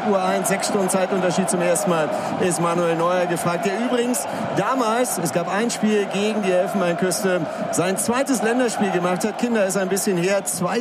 Uhr 6 Stunden Zeitunterschied. Zum ersten Mal ist Manuel Neuer gefragt, der übrigens damals, es gab ein Spiel gegen die Elfenbeinküste, sein zweites Länderspiel gemacht hat. Kinder, ist ein bisschen her,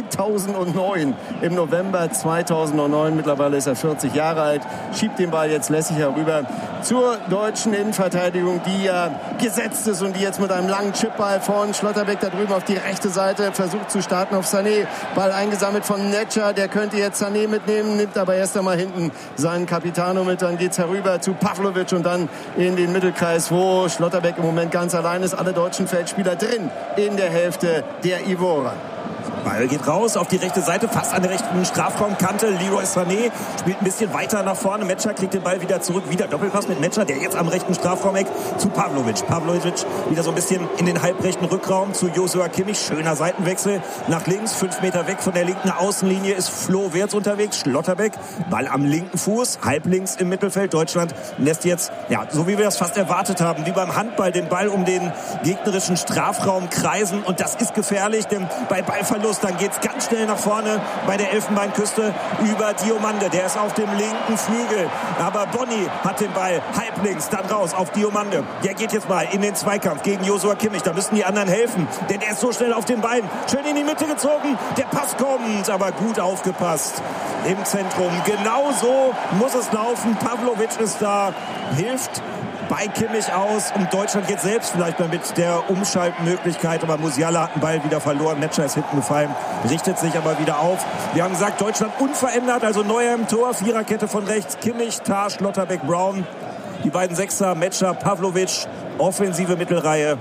2009, im November 2009. Mittlerweile ist er 40 Jahre alt, schiebt den Ball jetzt lässig herüber zur deutschen Innenverteidigung, die ja gesetzt ist und die jetzt mit einem langen Chipball von Schlotterbeck da drüben auf die rechte Seite versucht zu starten auf Sané. Ball eingesammelt von Netscher, der könnte jetzt Sané mitnehmen, nimmt aber erst einmal hinten seinen Capitano mit. Dann geht's herüber zu Pavlovic und dann in den Mittelkreis, wo Schlotterbeck im Moment ganz allein ist. Alle deutschen Feldspieler drin in der Hälfte der Ivorer. Ball geht raus auf die rechte Seite, fast an der rechten Strafraumkante. Leroy Sané spielt ein bisschen weiter nach vorne. Metscher kriegt den Ball wieder zurück. Wieder Doppelpass mit Metscher, der jetzt am rechten Strafraumeck zu Pavlovic. Pavlovic wieder so ein bisschen in den halbrechten Rückraum zu Joshua Kimmich. Schöner Seitenwechsel nach links. 5 Meter weg von der linken Außenlinie ist Flo Wirtz unterwegs. Schlotterbeck, Ball am linken Fuß, halblinks im Mittelfeld. Deutschland lässt jetzt, ja, so wie wir das fast erwartet haben, wie beim Handball, den Ball um den gegnerischen Strafraum kreisen. Und das ist gefährlich, denn bei Ballverlust dann geht's ganz schnell nach vorne bei der Elfenbeinküste über Diomande. Der ist auf dem linken Flügel. Aber Bonni hat den Ball halblinks, dann raus auf Diomande. Der geht jetzt mal in den Zweikampf gegen Joshua Kimmich. Da müssen die anderen helfen, denn er ist so schnell auf den Beinen. Schön in die Mitte gezogen. Der Pass kommt, aber gut aufgepasst im Zentrum. Genau so muss es laufen. Pavlovic ist da, hilft bei Kimmich aus und Deutschland geht selbst vielleicht mal mit der Umschaltmöglichkeit, aber Musiala hat den Ball wieder verloren, Metscher ist hinten gefallen, richtet sich aber wieder auf. Wir haben gesagt, Deutschland unverändert, also Neuer im Tor, Viererkette von rechts, Kimmich, Tah, Schlotterbeck, Brown, die beiden Sechser, Metscher, Pavlovic, offensive Mittelreihe,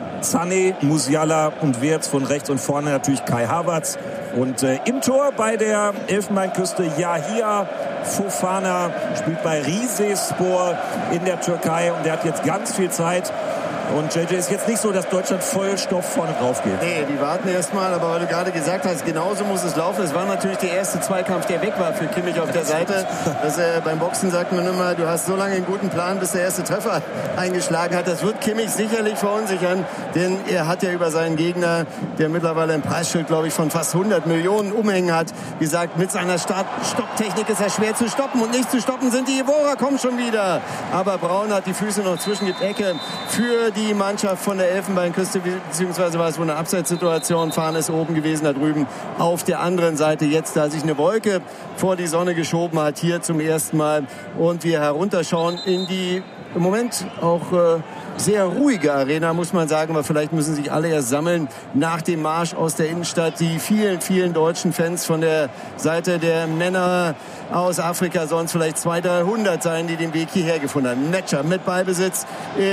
Sané, Musiala und Wirtz von rechts und vorne natürlich Kai Havertz. Und im Tor bei der Elfenbeinküste Yahia Fofana, spielt bei Rizespor in der Türkei und der hat jetzt ganz viel Zeit. Und JJ, ist jetzt nicht so, dass Deutschland voll Stoff vorne drauf geht. Nee, die warten erst mal, aber weil du gerade gesagt hast, genauso muss es laufen. Es war natürlich der erste Zweikampf, der weg war für Kimmich auf der Seite. Beim Boxen sagt man immer, du hast so lange einen guten Plan, bis der erste Treffer eingeschlagen hat. Das wird Kimmich sicherlich verunsichern, denn er hat ja über seinen Gegner, der mittlerweile ein Preisschild, glaube ich, von fast 100 Millionen umhängen hat, gesagt, mit seiner Stopptechnik ist er schwer zu stoppen und nicht zu stoppen sind die Ivorer, kommen schon wieder. Aber Braun hat die Füße noch zwischen die Ecke für die Mannschaft von der Elfenbeinküste, beziehungsweise war es wohl eine Abseitssituation. Fahne ist oben gewesen, da drüben auf der anderen Seite. Jetzt, da sich eine Wolke vor die Sonne geschoben hat, hier zum ersten Mal. Und wir herunterschauen in die im Moment auch sehr ruhige Arena, muss man sagen, aber vielleicht müssen sich alle erst sammeln nach dem Marsch aus der Innenstadt. Die vielen, vielen deutschen Fans von der Seite der Männer aus Afrika sollen es vielleicht 200, 300 sein, die den Weg hierher gefunden haben. Netscher mit Ballbesitz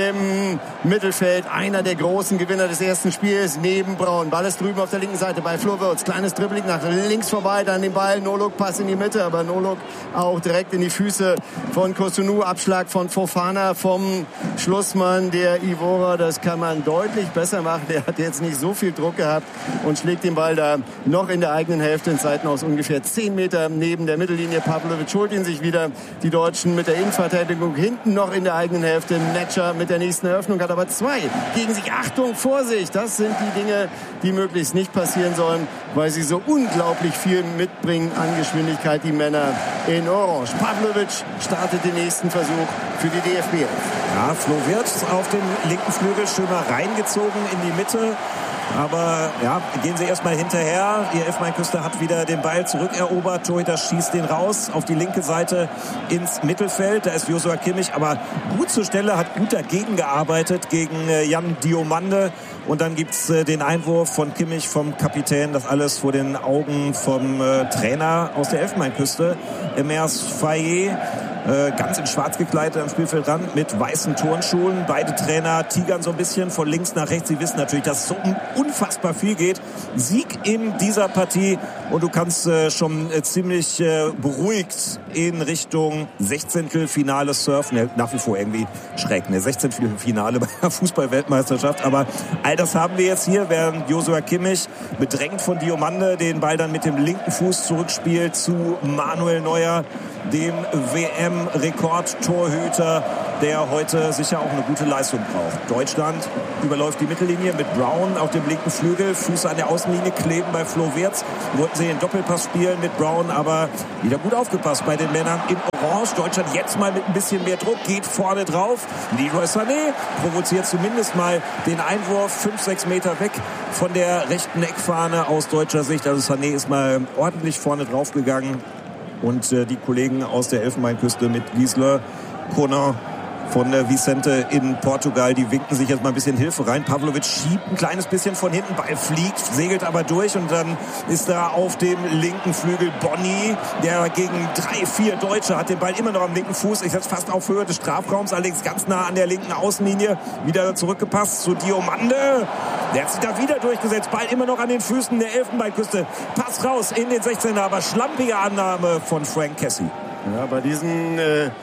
im Mittelfeld, einer der großen Gewinner des ersten Spiels neben Braun. Ball ist drüben auf der linken Seite bei Flo Wirtz. Kleines Dribbling nach links vorbei, dann den Ball, No-Look, Pass in die Mitte, aber No-Look auch direkt in die Füße von Kosunu. Abschlag von Fofana vom Schlussmann der Ivorer. Das kann man deutlich besser machen. Der hat jetzt nicht so viel Druck gehabt und schlägt den Ball da noch in der eigenen Hälfte ins Seitenhaus, ungefähr 10 Meter neben der Mittellinie. Pavlovic holt ihn sich wieder. Die Deutschen mit der Innenverteidigung hinten noch in der eigenen Hälfte. Netscher mit der nächsten Eröffnung hat aber 2 gegen sich. Achtung, Vorsicht! Das sind die Dinge, die möglichst nicht passieren sollen, weil sie so unglaublich viel mitbringen an Geschwindigkeit, die Männer in Orange. Pavlovic startet den nächsten Versuch für die DFB. Ja, Flo Wirtz auf dem linken Flügel schön mal reingezogen in die Mitte. Aber ja, gehen sie erstmal hinterher. Die Elfenbeinküste hat wieder den Ball zurückerobert. Torhüter schießt den raus auf die linke Seite ins Mittelfeld. Da ist Joshua Kimmich aber gut zur Stelle, hat gut dagegen gearbeitet gegen Jan Diomande. Und dann gibt's den Einwurf von Kimmich vom Kapitän. Das alles vor den Augen vom Trainer aus der Elfenbeinküste, Emers Faye. Ganz in schwarz gekleidet am Spielfeldrand mit weißen Turnschuhen. Beide Trainer tigern so ein bisschen von links nach rechts. Sie wissen natürlich, dass es so unfassbar viel geht. Sieg in dieser Partie und du kannst schon ziemlich beruhigt in Richtung 16. surfen. Nach wie vor irgendwie schräg, ne? 16. Finale bei der Fußball-Weltmeisterschaft. Aber all das haben wir jetzt hier, während Joshua Kimmich bedrängt von Diomande den Ball dann mit dem linken Fuß zurückspielt zu Manuel Neuer. dem WM-Rekordtorhüter, der heute sicher auch eine gute Leistung braucht. Deutschland überläuft die Mittellinie mit Brown auf dem linken Flügel. Füße an der Außenlinie kleben bei Flo Wirtz. Wollten sie den Doppelpass spielen mit Brown, aber wieder gut aufgepasst bei den Männern in Orange. Deutschland jetzt mal mit ein bisschen mehr Druck, geht vorne drauf. Leroy Sané provoziert zumindest mal den Einwurf 5-6 Meter weg von der rechten Eckfahne aus deutscher Sicht. Also Sané ist mal ordentlich vorne drauf gegangen. Und die Kollegen aus der Elfenbeinküste mit Gisler, Conan von Vicente in Portugal, die winken sich jetzt mal ein bisschen Hilfe rein. Pavlovic schiebt ein kleines bisschen von hinten, Ball fliegt, segelt aber durch und dann ist da auf dem linken Flügel Bonni, der gegen 3-4 Deutsche hat den Ball immer noch am linken Fuß, ist jetzt fast auf Höhe des Strafraums, allerdings ganz nah an der linken Außenlinie, wieder zurückgepasst zu Diomande. Der hat sich da wieder durchgesetzt, Ball immer noch an den Füßen der Elfenbeinküste. Pass raus in den 16er, aber schlampige Annahme von Frank Kessie. Ja, bei diesen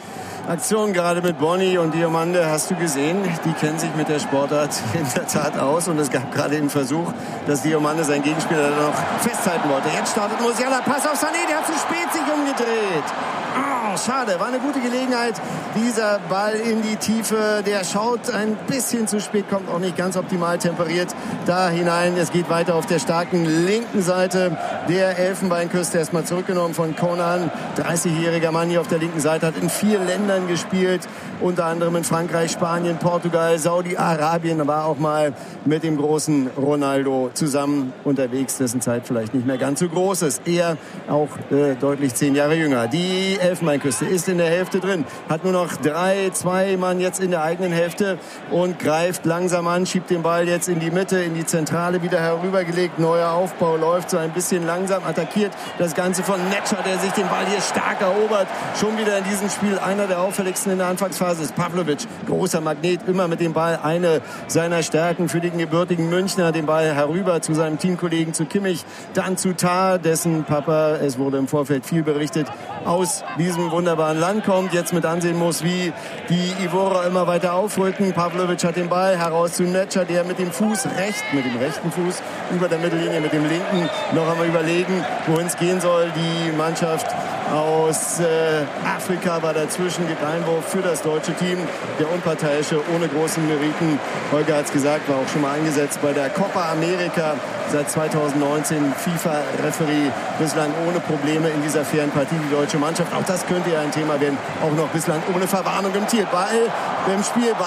Aktion gerade mit Bonni und Diomande hast du gesehen, die kennen sich mit der Sportart in der Tat aus und es gab gerade den Versuch, dass Diomande seinen Gegenspieler noch festhalten wollte. Jetzt startet Musiala, Pass auf Sané, der hat zu spät sich umgedreht. Oh, schade, war eine gute Gelegenheit. Dieser Ball in die Tiefe, der schaut ein bisschen zu spät, kommt auch nicht ganz optimal temperiert da hinein. Es geht weiter auf der starken linken Seite der Elfenbeinküste. Erstmal zurückgenommen von Conan. 30-jähriger Mann hier auf der linken Seite, hat in 4 Ländern gespielt. Unter anderem in Frankreich, Spanien, Portugal, Saudi-Arabien. War auch mal mit dem großen Ronaldo zusammen unterwegs, dessen Zeit vielleicht nicht mehr ganz so groß ist. Er auch deutlich 10 Jahre jünger. Die Elfenbeinküste ist in der Hälfte drin, hat nur noch 2 Mann jetzt in der eigenen Hälfte und greift langsam an, schiebt den Ball jetzt in die Mitte, in die Zentrale wieder herübergelegt. Neuer Aufbau läuft so ein bisschen langsam, attackiert das Ganze von Netscher, der sich den Ball hier stark erobert. Schon wieder in diesem Spiel einer der auffälligsten in der Anfangsphase ist Pavlovic. Großer Magnet, immer mit dem Ball, eine seiner Stärken für den gebürtigen Münchner. Den Ball herüber zu seinem Teamkollegen, zu Kimmich, dann zu Tah, dessen Papa, es wurde im Vorfeld viel berichtet, aus diesem wunderbaren Land kommt, jetzt mit ansehen muss, wie die Ivorer immer weiter aufrücken. Pavlovic hat den Ball heraus zu Netscher, der mit dem rechten Fuß über der Mittellinie, mit dem linken noch einmal überlegen, wohin es gehen soll. Die Mannschaft aus Afrika war dazwischen, gibt Einwurf für das deutsche Team. Der Unparteiische, ohne großen Meriten. Holger hat es gesagt, war auch schon mal eingesetzt bei der Copa America. Seit 2019 FIFA-Referee, bislang ohne Probleme in dieser fairen Partie. Die deutsche Mannschaft, auch das könnte ja ein Thema werden, auch noch bislang ohne Verwarnung im Ziel. Ball kommt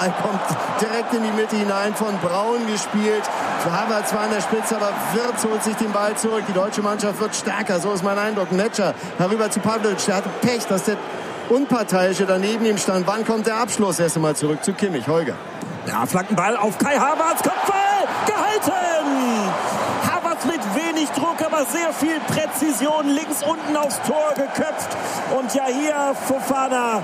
direkt in die Mitte hinein, von Braun gespielt. Havertz war an der Spitze, aber Wirtz holt sich den Ball zurück. Die deutsche Mannschaft wird stärker, so ist mein Eindruck. Netscher herüber zu Pavlovic, der hatte Pech, dass der Unparteiische daneben ihm stand. Wann kommt der Abschluss? Erst einmal zurück zu Kimmich. Holger. Ja, Flankenball auf Kai Havertz, Kopfball, gehalten! Havertz mit wenig Druck, aber sehr viel Präzision, links unten aufs Tor geköpft. Und ja, hier Fofana,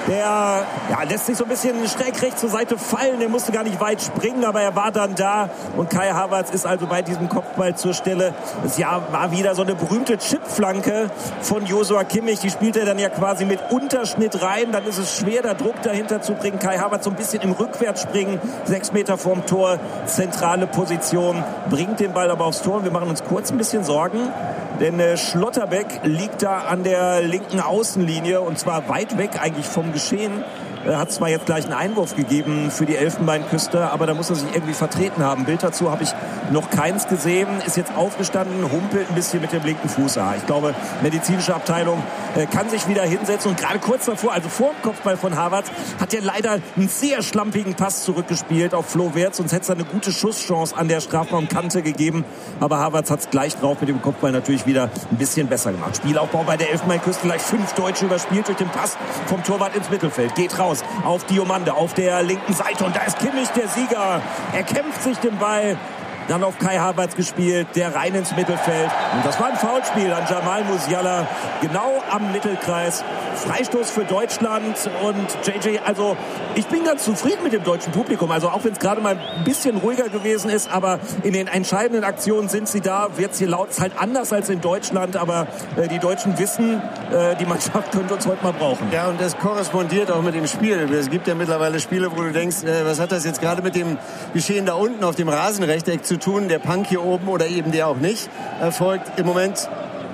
der lässt sich so ein bisschen schräg rechts zur Seite fallen. Der musste gar nicht weit springen, aber er war dann da. Und Kai Havertz ist also bei diesem Kopfball zur Stelle. Es war wieder so eine berühmte Chipflanke von Joshua Kimmich. Die spielt er dann ja quasi mit Unterschnitt rein. Dann ist es schwer, da Druck dahinter zu bringen. Kai Havertz so ein bisschen im Rückwärtsspringen. 6 Meter vorm Tor, zentrale Position. Bringt den Ball aber aufs Tor. Wir machen uns kurz ein bisschen Sorgen. Denn Schlotterbeck liegt da an der linken Außenlinie und zwar weit weg eigentlich vom Geschehen. Er hat zwar jetzt gleich einen Einwurf gegeben für die Elfenbeinküste, aber da muss er sich irgendwie vertreten haben. Bild dazu habe ich noch keins gesehen. Ist jetzt aufgestanden, humpelt ein bisschen mit dem linken Fuß. Ich glaube, medizinische Abteilung kann sich wieder hinsetzen. Und gerade kurz davor, also vor dem Kopfball von Havertz, hat er leider einen sehr schlampigen Pass zurückgespielt auf Flo Wirtz. Sonst hätte es eine gute Schusschance an der Strafraumkante gegeben. Aber Havertz hat es gleich drauf mit dem Kopfball natürlich wieder ein bisschen besser gemacht. Spielaufbau bei der Elfenbeinküste, gleich 5 Deutsche überspielt durch den Pass vom Torwart ins Mittelfeld. Geht raus auf Diomande auf der linken Seite und da ist Kimmich der Sieger. Er kämpft sich den Ball. Dann auf Kai Havertz gespielt, der rein ins Mittelfeld. Und das war ein Foulspiel an Jamal Musiala, genau am Mittelkreis. Freistoß für Deutschland und JJ, also ich bin ganz zufrieden mit dem deutschen Publikum. Also auch wenn es gerade mal ein bisschen ruhiger gewesen ist, aber in den entscheidenden Aktionen sind sie da. Wird's hier laut, ist halt anders als in Deutschland, aber die Deutschen wissen, die Mannschaft könnte uns heute mal brauchen. Ja, und das korrespondiert auch mit dem Spiel. Es gibt ja mittlerweile Spiele, wo du denkst, was hat das jetzt gerade mit dem Geschehen da unten auf dem Rasenrechteck zu tun? Der Punk hier oben oder eben der auch nicht erfolgt im Moment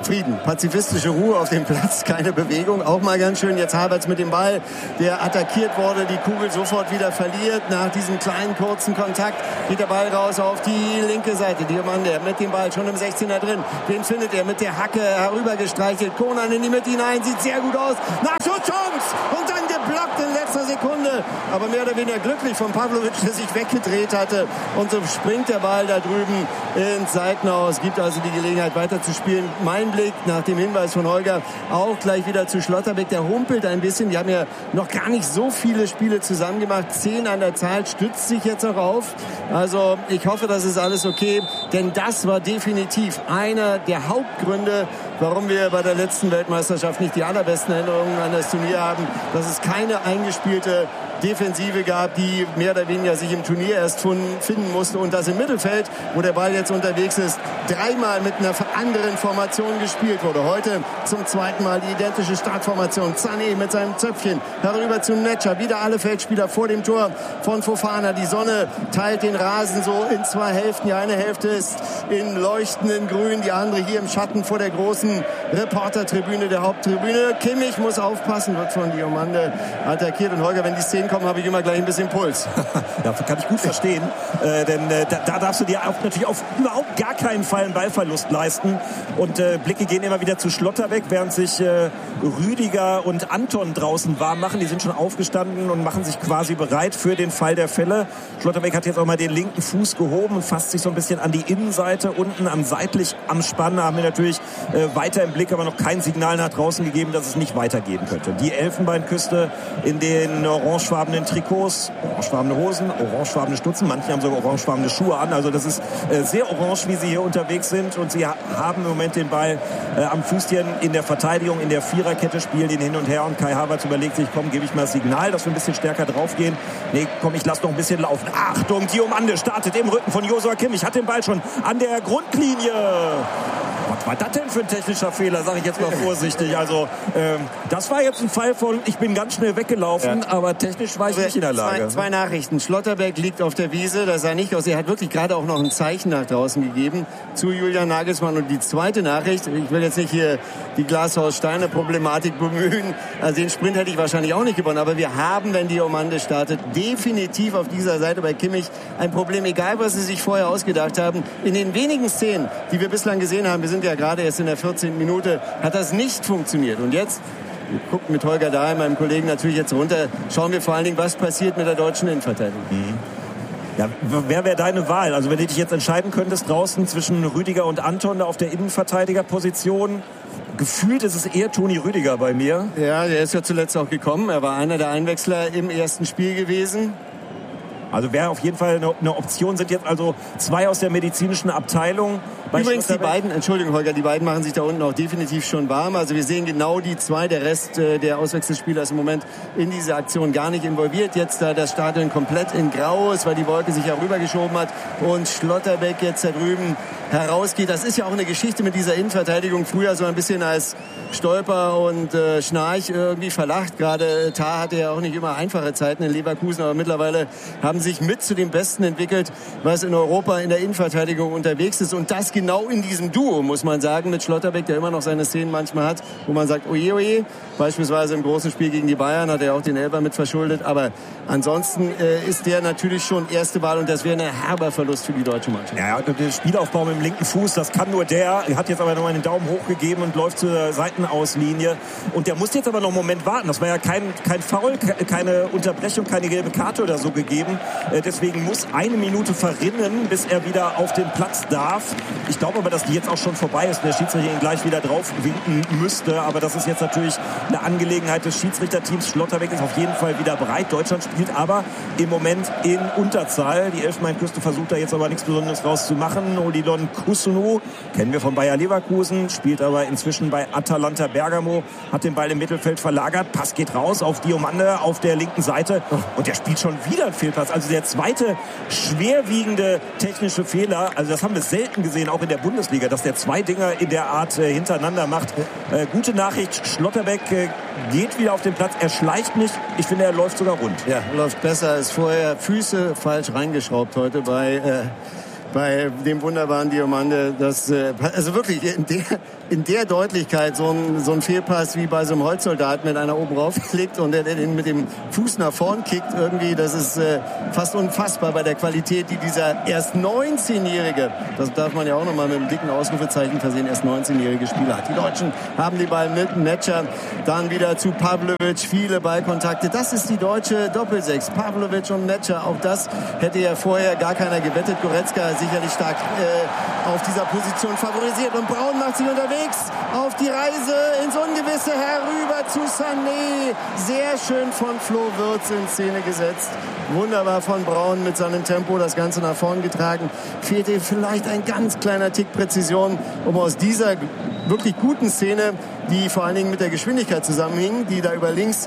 Frieden, pazifistische Ruhe auf dem Platz, keine Bewegung, auch mal ganz schön. Jetzt Havertz mit dem Ball, der attackiert wurde, die Kugel sofort wieder verliert. Nach diesem kleinen, kurzen Kontakt geht der Ball raus auf die linke Seite. Diomande mit dem Ball schon im 16er drin. Den findet er mit der Hacke herübergestreichelt. Konan in die Mitte hinein, sieht sehr gut aus. Nachschusschance und dann geblockt in letzter Sekunde. Aber mehr oder weniger glücklich von Pavlovic, der sich weggedreht hatte. Und so springt der Ball da drüben ins Seitenhaus. Gibt also die Gelegenheit weiter zu spielen. Mein Blick nach dem Hinweis von Holger auch gleich wieder zu Schlotterbeck. Der humpelt ein bisschen. Die haben ja noch gar nicht so viele Spiele zusammen gemacht. 10 an der Zahl, stützt sich jetzt auch auf. Also ich hoffe, das ist alles okay. Denn das war definitiv einer der Hauptgründe, warum wir bei der letzten Weltmeisterschaft nicht die allerbesten Erinnerungen an das Turnier haben. Dass es keine eingespielte Defensive gab, die mehr oder weniger sich im Turnier erst finden musste. Und das im Mittelfeld, wo der Ball jetzt unterwegs ist, 3-mal mit einer anderen Formation gespielt wurde. Heute zum 2. Mal die identische Startformation. Sané mit seinem Zöpfchen herüber zu Metscher. Wieder alle Feldspieler vor dem Tor von Fofana. Die Sonne teilt den Rasen so in 2 Hälften. Die eine Hälfte ist in leuchtenden Grün, die andere hier im Schatten vor der großen Reportertribüne, der Haupttribüne. Kimmich muss aufpassen, wird von Diomande attackiert. Und Holger, wenn die Szenen kommen, habe ich immer gleich ein bisschen Puls. Ja, kann ich gut verstehen. Denn da darfst du dir auch natürlich auf überhaupt gar keinen Fall einen Ballverlust leisten. Und Blicke gehen immer wieder zu Schlotterbeck, während sich Rüdiger und Anton draußen warm machen. Die sind schon aufgestanden und machen sich quasi bereit für den Fall der Fälle. Schlotterbeck hat jetzt auch mal den linken Fuß gehoben und fasst sich so ein bisschen an die Innenseite. Unten seitlich am Spann haben wir natürlich weiter im Blick, aber noch kein Signal nach draußen gegeben, dass es nicht weitergehen könnte. Die Elfenbeinküste in den orangefarbenen Trikots, orangefarbene Hosen, orangefarbene Stutzen. Manche haben sogar orangefarbene Schuhe an. Also das ist sehr orange, wie sie hier unterwegs sind. Und sie haben im Moment den Ball am Fußchen in der Verteidigung, in der Viererkette, spielen ihn hin und her. Und Kai Havertz überlegt sich, komm, gebe ich mal das Signal, dass wir ein bisschen stärker draufgehen. Nee, komm, ich lass noch ein bisschen laufen. Achtung, Diomande startet im Rücken von Joshua Kimmich, hat den Ball schon an der Grundlinie. Was war das denn für ein technischer Fehler, sage ich jetzt mal vorsichtig. Also das war jetzt ein Fall von, ich bin ganz schnell weggelaufen, aber technisch war ich nicht in der Lage. Zwei Nachrichten. Schlotterbeck liegt auf der Wiese, das sah nicht aus. Er hat wirklich gerade auch noch ein Zeichen nach draußen gegeben zu Julian Nagelsmann. Und die zweite Nachricht, ich will jetzt nicht hier die Glashaus-Steine-Problematik bemühen, also den Sprint hätte ich wahrscheinlich auch nicht gewonnen, aber wir haben, wenn Diomande startet, definitiv auf dieser Seite bei Kimmich ein Problem, egal was sie sich vorher ausgedacht haben. In den wenigen Szenen, die wir bislang gesehen haben, wir sind ja gerade erst in der 14. Minute, hat das nicht funktioniert. Und jetzt guckt mit Holger Dahl, meinem Kollegen, natürlich jetzt runter, schauen wir vor allen Dingen, was passiert mit der deutschen Innenverteidigung. Ja, wer wäre deine Wahl? Also wenn du dich jetzt entscheiden könntest draußen zwischen Rüdiger und Anton auf der Innenverteidigerposition, gefühlt ist es eher Toni Rüdiger bei mir. Ja, der ist ja zuletzt auch gekommen. Er war einer der Einwechsler im ersten Spiel gewesen. Also wäre auf jeden Fall eine Option, sind jetzt also 2 aus der medizinischen Abteilung. Übrigens die beiden, Entschuldigung Holger, die beiden machen sich da unten auch definitiv schon warm. Also wir sehen genau die 2, der Rest der Auswechselspieler ist im Moment in diese Aktion gar nicht involviert. Jetzt da das Stadion komplett in Grau ist, weil die Wolke sich auch rübergeschoben hat und Schlotterbeck jetzt da drüben herausgeht. Das ist ja auch eine Geschichte mit dieser Innenverteidigung. Früher so ein bisschen als Stolper und Schnarch irgendwie verlacht. Gerade Tah hatte ja auch nicht immer einfache Zeiten in Leverkusen, aber mittlerweile haben sich mit zu den Besten entwickelt, was in Europa in der Innenverteidigung unterwegs ist. Und das genau in diesem Duo, muss man sagen, mit Schlotterbeck, der immer noch seine Szenen manchmal hat, wo man sagt, oje, oje. Beispielsweise im großen Spiel gegen die Bayern hat er auch den Elfer mit verschuldet. Aber ansonsten ist der natürlich schon erste Wahl und das wäre ein herber Verlust für die deutsche Mannschaft. Ja, der Spielaufbau mit dem linken Fuß, das kann nur der. Er hat jetzt aber nochmal den Daumen hoch gegeben und läuft zur Seitenauslinie. Und der muss jetzt aber noch einen Moment warten. Das war ja kein Foul, keine Unterbrechung, keine gelbe Karte oder so gegeben. Deswegen muss 1 Minute verrinnen, bis er wieder auf den Platz darf. Ich glaube aber, dass die jetzt auch schon vorbei ist und der Schiedsrichter ihn gleich wieder drauf winken müsste. Aber das ist jetzt natürlich eine Angelegenheit des Schiedsrichterteams. Schlotterbeck ist auf jeden Fall wieder bereit. Deutschland spielt aber im Moment in Unterzahl. Die Elfenbeinküste versucht da jetzt aber nichts Besonderes rauszumachen. Odilon Kusunu, kennen wir von Bayer Leverkusen, spielt aber inzwischen bei Atalanta Bergamo, hat den Ball im Mittelfeld verlagert. Pass geht raus auf Diomande auf der linken Seite und der spielt schon wieder einen Fehlpass. Also der zweite schwerwiegende technische Fehler. Also das haben wir selten gesehen, auch in der Bundesliga, dass der 2 Dinger in der Art hintereinander macht. Gute Nachricht, Schlotterbeck geht wieder auf den Platz. Er schleicht nicht. Ich finde, er läuft sogar rund. Ja, läuft besser als vorher. Füße falsch reingeschraubt heute bei bei dem wunderbaren Diomande, dass also wirklich in der Deutlichkeit so ein Fehlpass wie bei so einem Holzsoldaten, wenn einer oben raufklickt und der den mit dem Fuß nach vorn kickt, irgendwie, das ist fast unfassbar bei der Qualität, die dieser erst 19-Jährige, das darf man ja auch nochmal mit einem dicken Ausrufezeichen versehen, erst 19-jährige Spieler hat. Die Deutschen haben den Ball mit Metscher, dann wieder zu Pavlovic, viele Ballkontakte. Das ist die deutsche Doppelsechs, Pavlovic und Metscher. Auch das hätte ja vorher gar keiner gewettet. Goretzka sicherlich stark auf dieser Position favorisiert. Und Braun macht sich unterwegs auf die Reise ins Ungewisse herüber zu Sané. Sehr schön von Flo Wirtz in Szene gesetzt. Wunderbar von Braun mit seinem Tempo das Ganze nach vorn getragen. Fehlte vielleicht ein ganz kleiner Tick Präzision, um aus dieser wirklich guten Szene, die vor allen Dingen mit der Geschwindigkeit zusammenhing, die da über links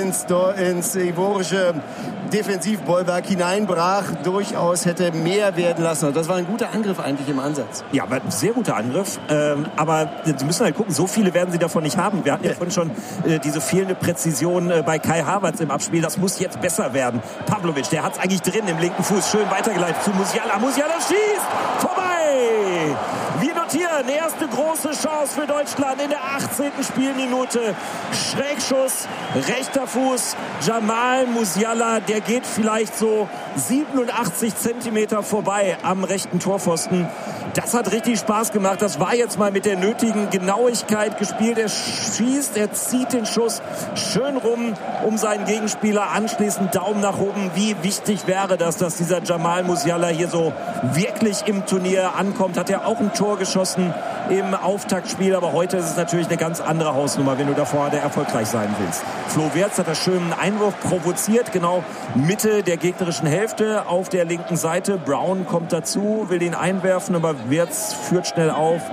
ins ivorische Defensivbollwerk hineinbrach, durchaus hätte mehr werden lassen. Das war ein guter Angriff eigentlich im Ansatz. Ja, aber ein sehr guter Angriff. Aber Sie müssen halt gucken, so viele werden Sie davon nicht haben. Wir hatten ja vorhin schon diese fehlende Präzision bei Kai Havertz im Abspiel. Das muss jetzt besser werden. Pavlovic, der hat es eigentlich drin im linken Fuß. Schön weitergeleitet zu Musiala. Musiala schießt! Vorbei! Wir notieren, erste große Chance für Deutschland in der 18. Spielminute. Schrägschuss, rechter Fuß, Jamal Musiala, der geht vielleicht so 87 Zentimeter vorbei am rechten Torpfosten. Das hat richtig Spaß gemacht. Das war jetzt mal mit der nötigen Genauigkeit gespielt. Er schießt, er zieht den Schuss schön rum um seinen Gegenspieler. Anschließend Daumen nach oben. Wie wichtig wäre das, dass dieser Jamal Musiala hier so wirklich im Turnier ankommt. Hat er auch ein Tor geschossen im Auftaktspiel. Aber heute ist es natürlich eine ganz andere Hausnummer, wenn du davor erfolgreich sein willst. Flo Wirtz hat da schön einen Einwurf provoziert. Genau Mitte der gegnerischen Hälfte auf der linken Seite. Brown kommt dazu, will ihn einwerfen, aber Wirtz führt schnell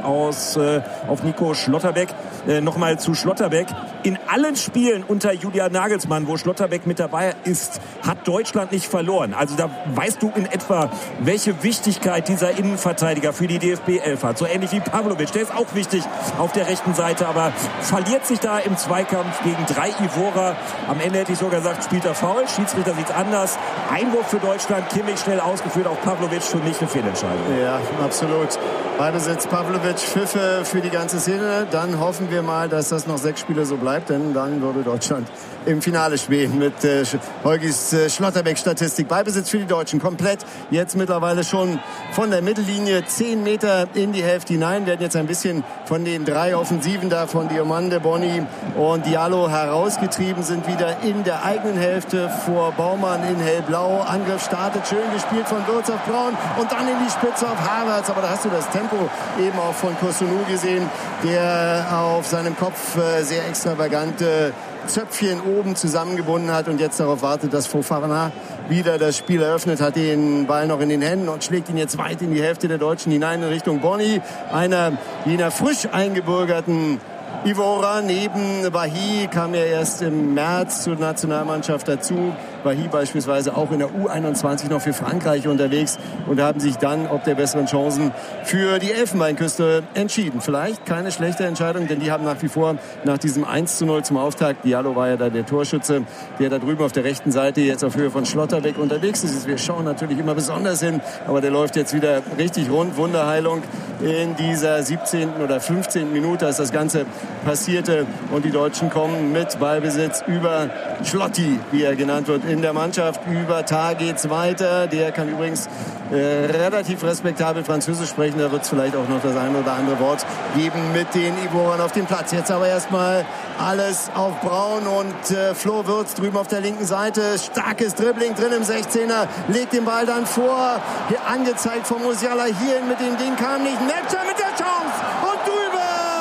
auf Nico Schlotterbeck. Nochmal zu Schlotterbeck. In allen Spielen unter Julian Nagelsmann, wo Schlotterbeck mit dabei ist, hat Deutschland nicht verloren. Also da weißt du in etwa, welche Wichtigkeit dieser Innenverteidiger für die DFB 11 hat. So ähnlich wie Pavlovic. Der ist auch wichtig auf der rechten Seite, aber verliert sich da im Zweikampf gegen 3 Ivorer. Am Ende hätte ich sogar gesagt, spielt er faul. Schiedsrichter sieht es anders. Einwurf für Deutschland. Kimmich schnell ausgeführt. Auch Pavlovic für mich eine Fehlentscheidung. Ja, absolut. Ballbesitz Pavlovic, Pfiffe für die ganze Szene. Dann hoffen wir mal, dass das noch 6 Spiele so bleibt, denn dann würde Deutschland im Finale spielen mit Holgis Schlotterbeck-Statistik. Ballbesitz für die Deutschen komplett. Jetzt mittlerweile schon von der Mittellinie 10 Meter in die Hälfte hinein. Werden jetzt ein bisschen von den 3 Offensiven da von Diomande, Boni und Diallo herausgetrieben, sind wieder in der eigenen Hälfte vor Baumann in hellblau. Angriff startet, schön gespielt von Wirtz auf Braun und dann in die Spitze auf Havertz. Aber da hast du das Tempo eben auch von Kosunu gesehen, der auf seinem Kopf sehr extravagante Zöpfchen oben zusammengebunden hat und jetzt darauf wartet, dass Fofana wieder das Spiel eröffnet, hat den Ball noch in den Händen und schlägt ihn jetzt weit in die Hälfte der Deutschen hinein in Richtung Boni, einer jener frisch eingebürgerten Ivora. Neben Bailly kam ja erst im März zur Nationalmannschaft dazu. Bailly beispielsweise auch in der U21 noch für Frankreich unterwegs und haben sich dann ob der besseren Chancen für die Elfenbeinküste entschieden. Vielleicht keine schlechte Entscheidung, denn die haben nach wie vor nach diesem 1:0 zum Auftakt, Diallo war ja da der Torschütze, der da drüben auf der rechten Seite jetzt auf Höhe von Schlotterbeck unterwegs ist. Wir schauen natürlich immer besonders hin, aber der läuft jetzt wieder richtig rund. Wunderheilung in dieser 17. oder 15. Minute, als das Ganze passierte und die Deutschen kommen mit Ballbesitz über Schlotti, wie er genannt wird, in der Mannschaft. Über Tar geht's weiter. Der kann übrigens relativ respektabel Französisch sprechen. Da wird es vielleicht auch noch das eine oder andere Wort geben mit den Ivorern auf dem Platz. Jetzt aber erstmal alles auf Braun und Flo Wirtz drüben auf der linken Seite. Starkes Dribbling drin im 16er. Legt den Ball dann vor. Hier angezeigt von Musiala. Hierhin mit dem Ding kam nicht. Metscher mit der Chance und drüber.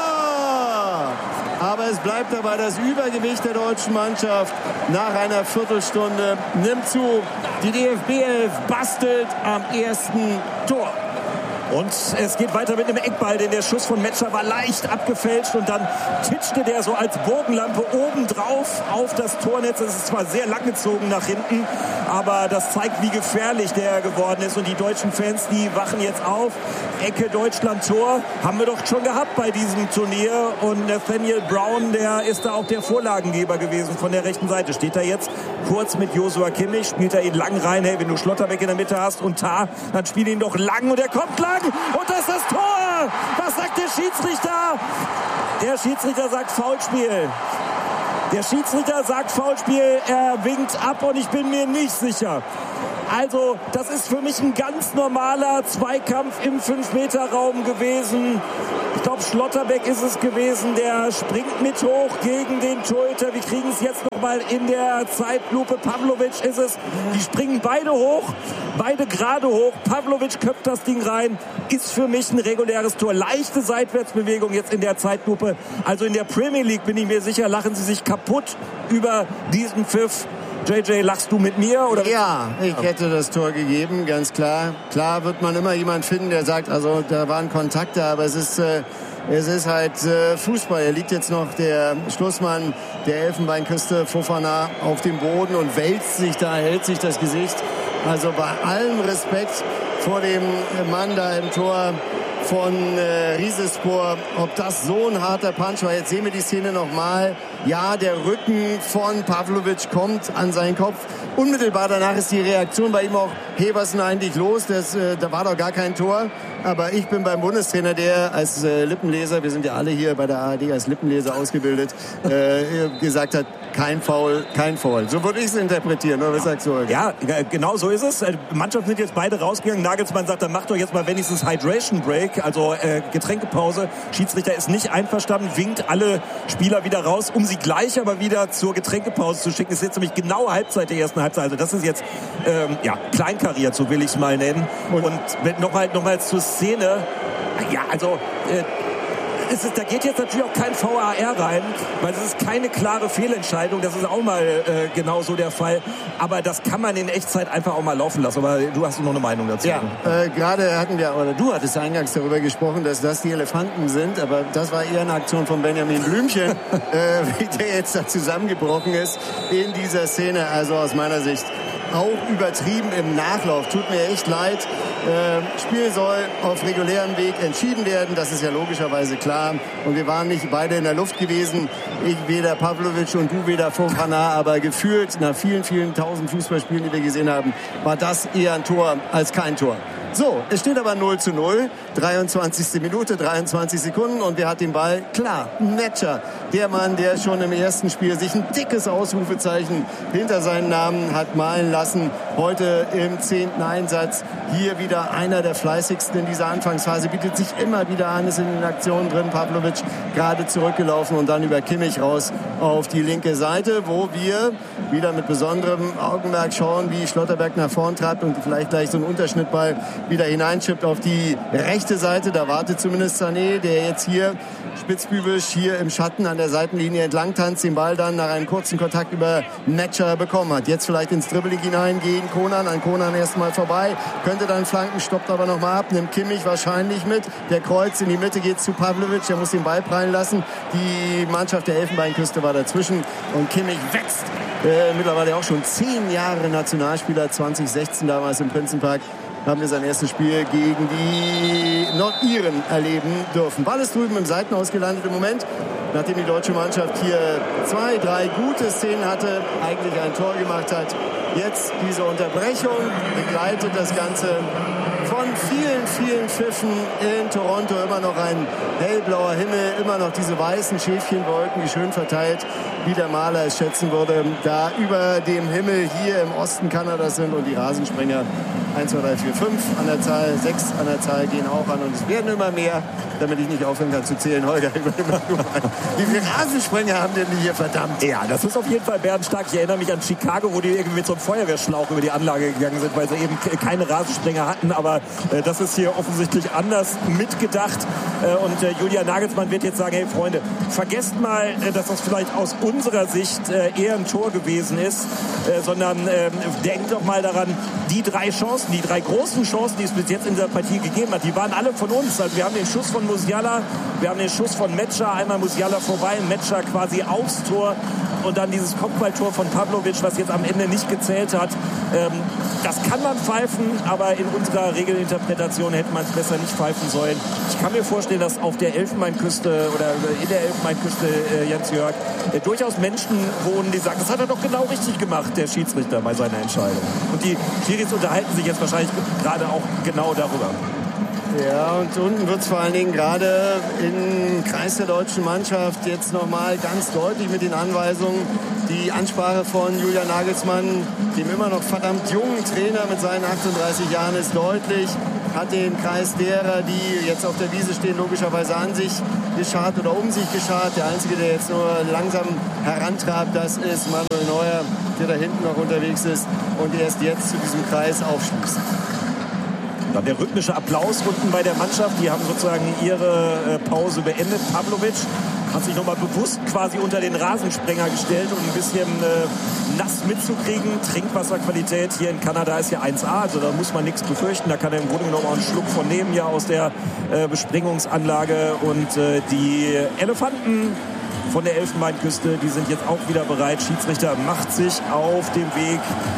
Aber es bleibt dabei, das Übergewicht der deutschen Mannschaft nach einer Und es geht weiter mit einem Eckball, denn der Schuss von Metscher war leicht abgefälscht und dann titschte der so als Bogenlampe obendrauf auf das Tornetz. Es ist zwar sehr langgezogen nach hinten, aber das zeigt, wie gefährlich der geworden ist. Und die deutschen Fans, die wachen jetzt auf. Ecke Deutschland-Tor haben wir doch schon gehabt bei diesem Turnier. Und Nathaniel Brown, der ist da auch der Vorlagengeber gewesen von der rechten Seite. Steht da jetzt kurz mit Joshua Kimmich, spielt er ihn lang rein. Hey, wenn du Schlotterbeck in der Mitte hast und Tah, dann spiel ihn doch lang und er kommt lang. Und das ist das Tor! Was sagt der Schiedsrichter? Der Schiedsrichter sagt Foulspiel. Der Schiedsrichter sagt Foulspiel, er winkt ab und ich bin mir nicht sicher. Also, das ist für mich ein ganz normaler Zweikampf im 5-Meter-Raum gewesen. Ich glaube, Schlotterbeck ist es gewesen, der springt mit hoch gegen den Torhüter. Wir kriegen es jetzt nochmal in der Zeitlupe. Pavlovic ist es. Die springen beide hoch, beide gerade hoch. Pavlovic köpft das Ding rein. Ist für mich ein reguläres Tor. Leichte Seitwärtsbewegung jetzt in der Zeitlupe. Also in der Premier League, bin ich mir sicher, lachen sie sich kaputt über diesen Pfiff. JJ, lachst du mit mir? Oder? Ja, ich hätte das Tor gegeben, ganz klar. Klar wird man immer jemand finden, der sagt, also da waren Kontakte, aber es ist halt Fußball. Er liegt jetzt noch der Schlussmann der Elfenbeinküste, Fofana, auf dem Boden und wälzt sich da, hält sich das Gesicht. Also bei allem Respekt vor dem Mann da im Tor von Rizespor, ob das so ein harter Punch war. Jetzt sehen wir die Szene nochmal. Ja, der Rücken von Pavlovic kommt an seinen Kopf. Unmittelbar danach ist die Reaktion bei ihm auch, hey, was ist denn eigentlich los? Da war doch gar kein Tor. Aber ich bin beim Bundestrainer, der als Lippenleser, wir sind ja alle hier bei der ARD als Lippenleser ausgebildet, gesagt hat, kein Foul, kein Foul. So würde ich es interpretieren, oder was sagst du heute? Ja, genau so ist es. Die Mannschaften sind jetzt beide rausgegangen. Nagelsmann sagt, dann macht doch jetzt mal wenigstens Hydration Break, also Getränkepause. Schiedsrichter ist nicht einverstanden, winkt alle Spieler wieder raus, um sie gleich aber wieder zur Getränkepause zu schicken. Es ist jetzt nämlich genau Halbzeit der ersten Halbzeit. Also das ist jetzt kleinkariert, so will ich es mal nennen. Und nochmal zur Szene. Ja, also da geht jetzt natürlich auch kein VAR rein, weil es ist keine klare Fehlentscheidung. Das ist auch mal genau so der Fall. Aber das kann man in Echtzeit einfach auch mal laufen lassen. Aber du hast noch eine Meinung dazu. Ja, gerade hatten wir, oder du hattest eingangs darüber gesprochen, dass das die Elefanten sind. Aber das war eher eine Aktion von Benjamin Blümchen, wie der jetzt da zusammengebrochen ist in dieser Szene. Also aus meiner Sicht auch übertrieben im Nachlauf. Tut mir echt leid. Spiel soll auf regulärem Weg entschieden werden. Das ist ja logischerweise klar. Und wir waren nicht beide in der Luft gewesen. Ich weder Pavlovic und du weder Fofana. Aber gefühlt nach vielen, vielen tausend Fußballspielen, die wir gesehen haben, war das eher ein Tor als kein Tor. So, es steht aber 0:0, 23. Minute, 23 Sekunden und wer hat den Ball? Klar, Metscher, der Mann, der schon im ersten Spiel sich ein dickes Ausrufezeichen hinter seinen Namen hat malen lassen. Heute im 10. Einsatz, hier wieder einer der fleißigsten in dieser Anfangsphase, bietet sich immer wieder an, ist in den Aktionen drin. Pavlovic gerade zurückgelaufen und dann über Kimmich raus auf die linke Seite, wo wir wieder mit besonderem Augenmerk schauen, wie Schlotterbeck nach vorn treibt und vielleicht gleich so einen Unterschnittball wieder hineinschippt auf die rechte Seite. Da wartet zumindest Sané, der jetzt hier spitzbübisch hier im Schatten an der Seitenlinie entlang tanzt, den Ball dann nach einem kurzen Kontakt über Metscher bekommen hat. Jetzt vielleicht ins Dribbling hinein gegen Konan, an Konan erstmal vorbei, könnte dann flanken, stoppt aber nochmal ab, nimmt Kimmich wahrscheinlich mit, der kreuzt in die Mitte, geht zu Pavlovic, der muss den Ball prallen lassen. Die Mannschaft der Elfenbeinküste war dazwischen und Kimmich wächst. Mittlerweile auch schon 10 Jahre Nationalspieler, 2016 damals im Prinzenpark. Haben wir sein erstes Spiel gegen die Nordiren erleben dürfen. Ball ist drüben im Seitenhaus gelandet im Moment, nachdem die deutsche Mannschaft hier 2, 3 gute Szenen hatte, eigentlich ein Tor gemacht hat. Jetzt diese Unterbrechung begleitet das Ganze von vielen, vielen Pfiffen in Toronto. Immer noch ein hellblauer Himmel, immer noch diese weißen Schäfchenwolken, die schön verteilt, wie der Maler es schätzen würde, da über dem Himmel hier im Osten Kanadas sind und die Rasensprenger 1, 2, 3, 4, 5 an der Zahl, 6 an der Zahl gehen auch an und es werden immer mehr, damit ich nicht aufhören kann zu zählen. Holger, wie viele Rasensprenger haben denn die hier, verdammt? Ja, das ist auf jeden Fall bärenstark. Ich erinnere mich an Chicago, wo die irgendwie mit so einem Feuerwehrschlauch über die Anlage gegangen sind, weil sie eben keine Rasensprenger hatten, aber das ist hier offensichtlich anders mitgedacht und Julian Nagelsmann wird jetzt sagen, hey Freunde, vergesst mal, dass das vielleicht aus unserer Sicht eher ein Tor gewesen ist, sondern denkt doch mal daran, die 3 Chancen, die 3 großen Chancen, die es bis jetzt in dieser Partie gegeben hat, die waren alle von uns. Also wir haben den Schuss von Musiala, wir haben den Schuss von Metscher, einmal Musiala vorbei, Metscher quasi aufs Tor und dann dieses Kopfballtor von Pavlovic, was jetzt am Ende nicht gezählt hat. Das kann man pfeifen, aber in unserer Regelinterpretation hätte man es besser nicht pfeifen sollen. Ich kann mir vorstellen, dass auf der Elfenbeinküste oder in der Elfenbeinküste, Jens-Jörg, durchaus Menschen wohnen, die sagen, das hat er doch genau richtig gemacht, der Schiedsrichter, bei seiner Entscheidung. Und die Schiris unterhalten sich jetzt wahrscheinlich gerade auch genau darüber. Ja, und unten wird es vor allen Dingen gerade im Kreis der deutschen Mannschaft jetzt nochmal ganz deutlich mit den Anweisungen. Die Ansprache von Julian Nagelsmann, dem immer noch verdammt jungen Trainer mit seinen 38 Jahren, ist deutlich. Hat den Kreis derer, die jetzt auf der Wiese stehen, logischerweise an sich geschart oder um sich geschart. Der Einzige, der jetzt nur langsam herantrabt, das ist Manuel Neuer, der da hinten noch unterwegs ist und erst jetzt zu diesem Kreis aufschließt. Dann der rhythmische Applaus unten bei der Mannschaft. Die haben sozusagen ihre Pause beendet. Pavlovic hat sich nochmal bewusst quasi unter den Rasensprenger gestellt, um ein bisschen nass mitzukriegen. Trinkwasserqualität hier in Kanada ist ja 1A, also da muss man nichts befürchten. Da kann er im Grunde genommen auch einen Schluck von nehmen hier aus der Bespringungsanlage. Und die Elefanten von der Elfenbeinküste, die sind jetzt auch wieder bereit. Schiedsrichter macht sich auf dem Weg,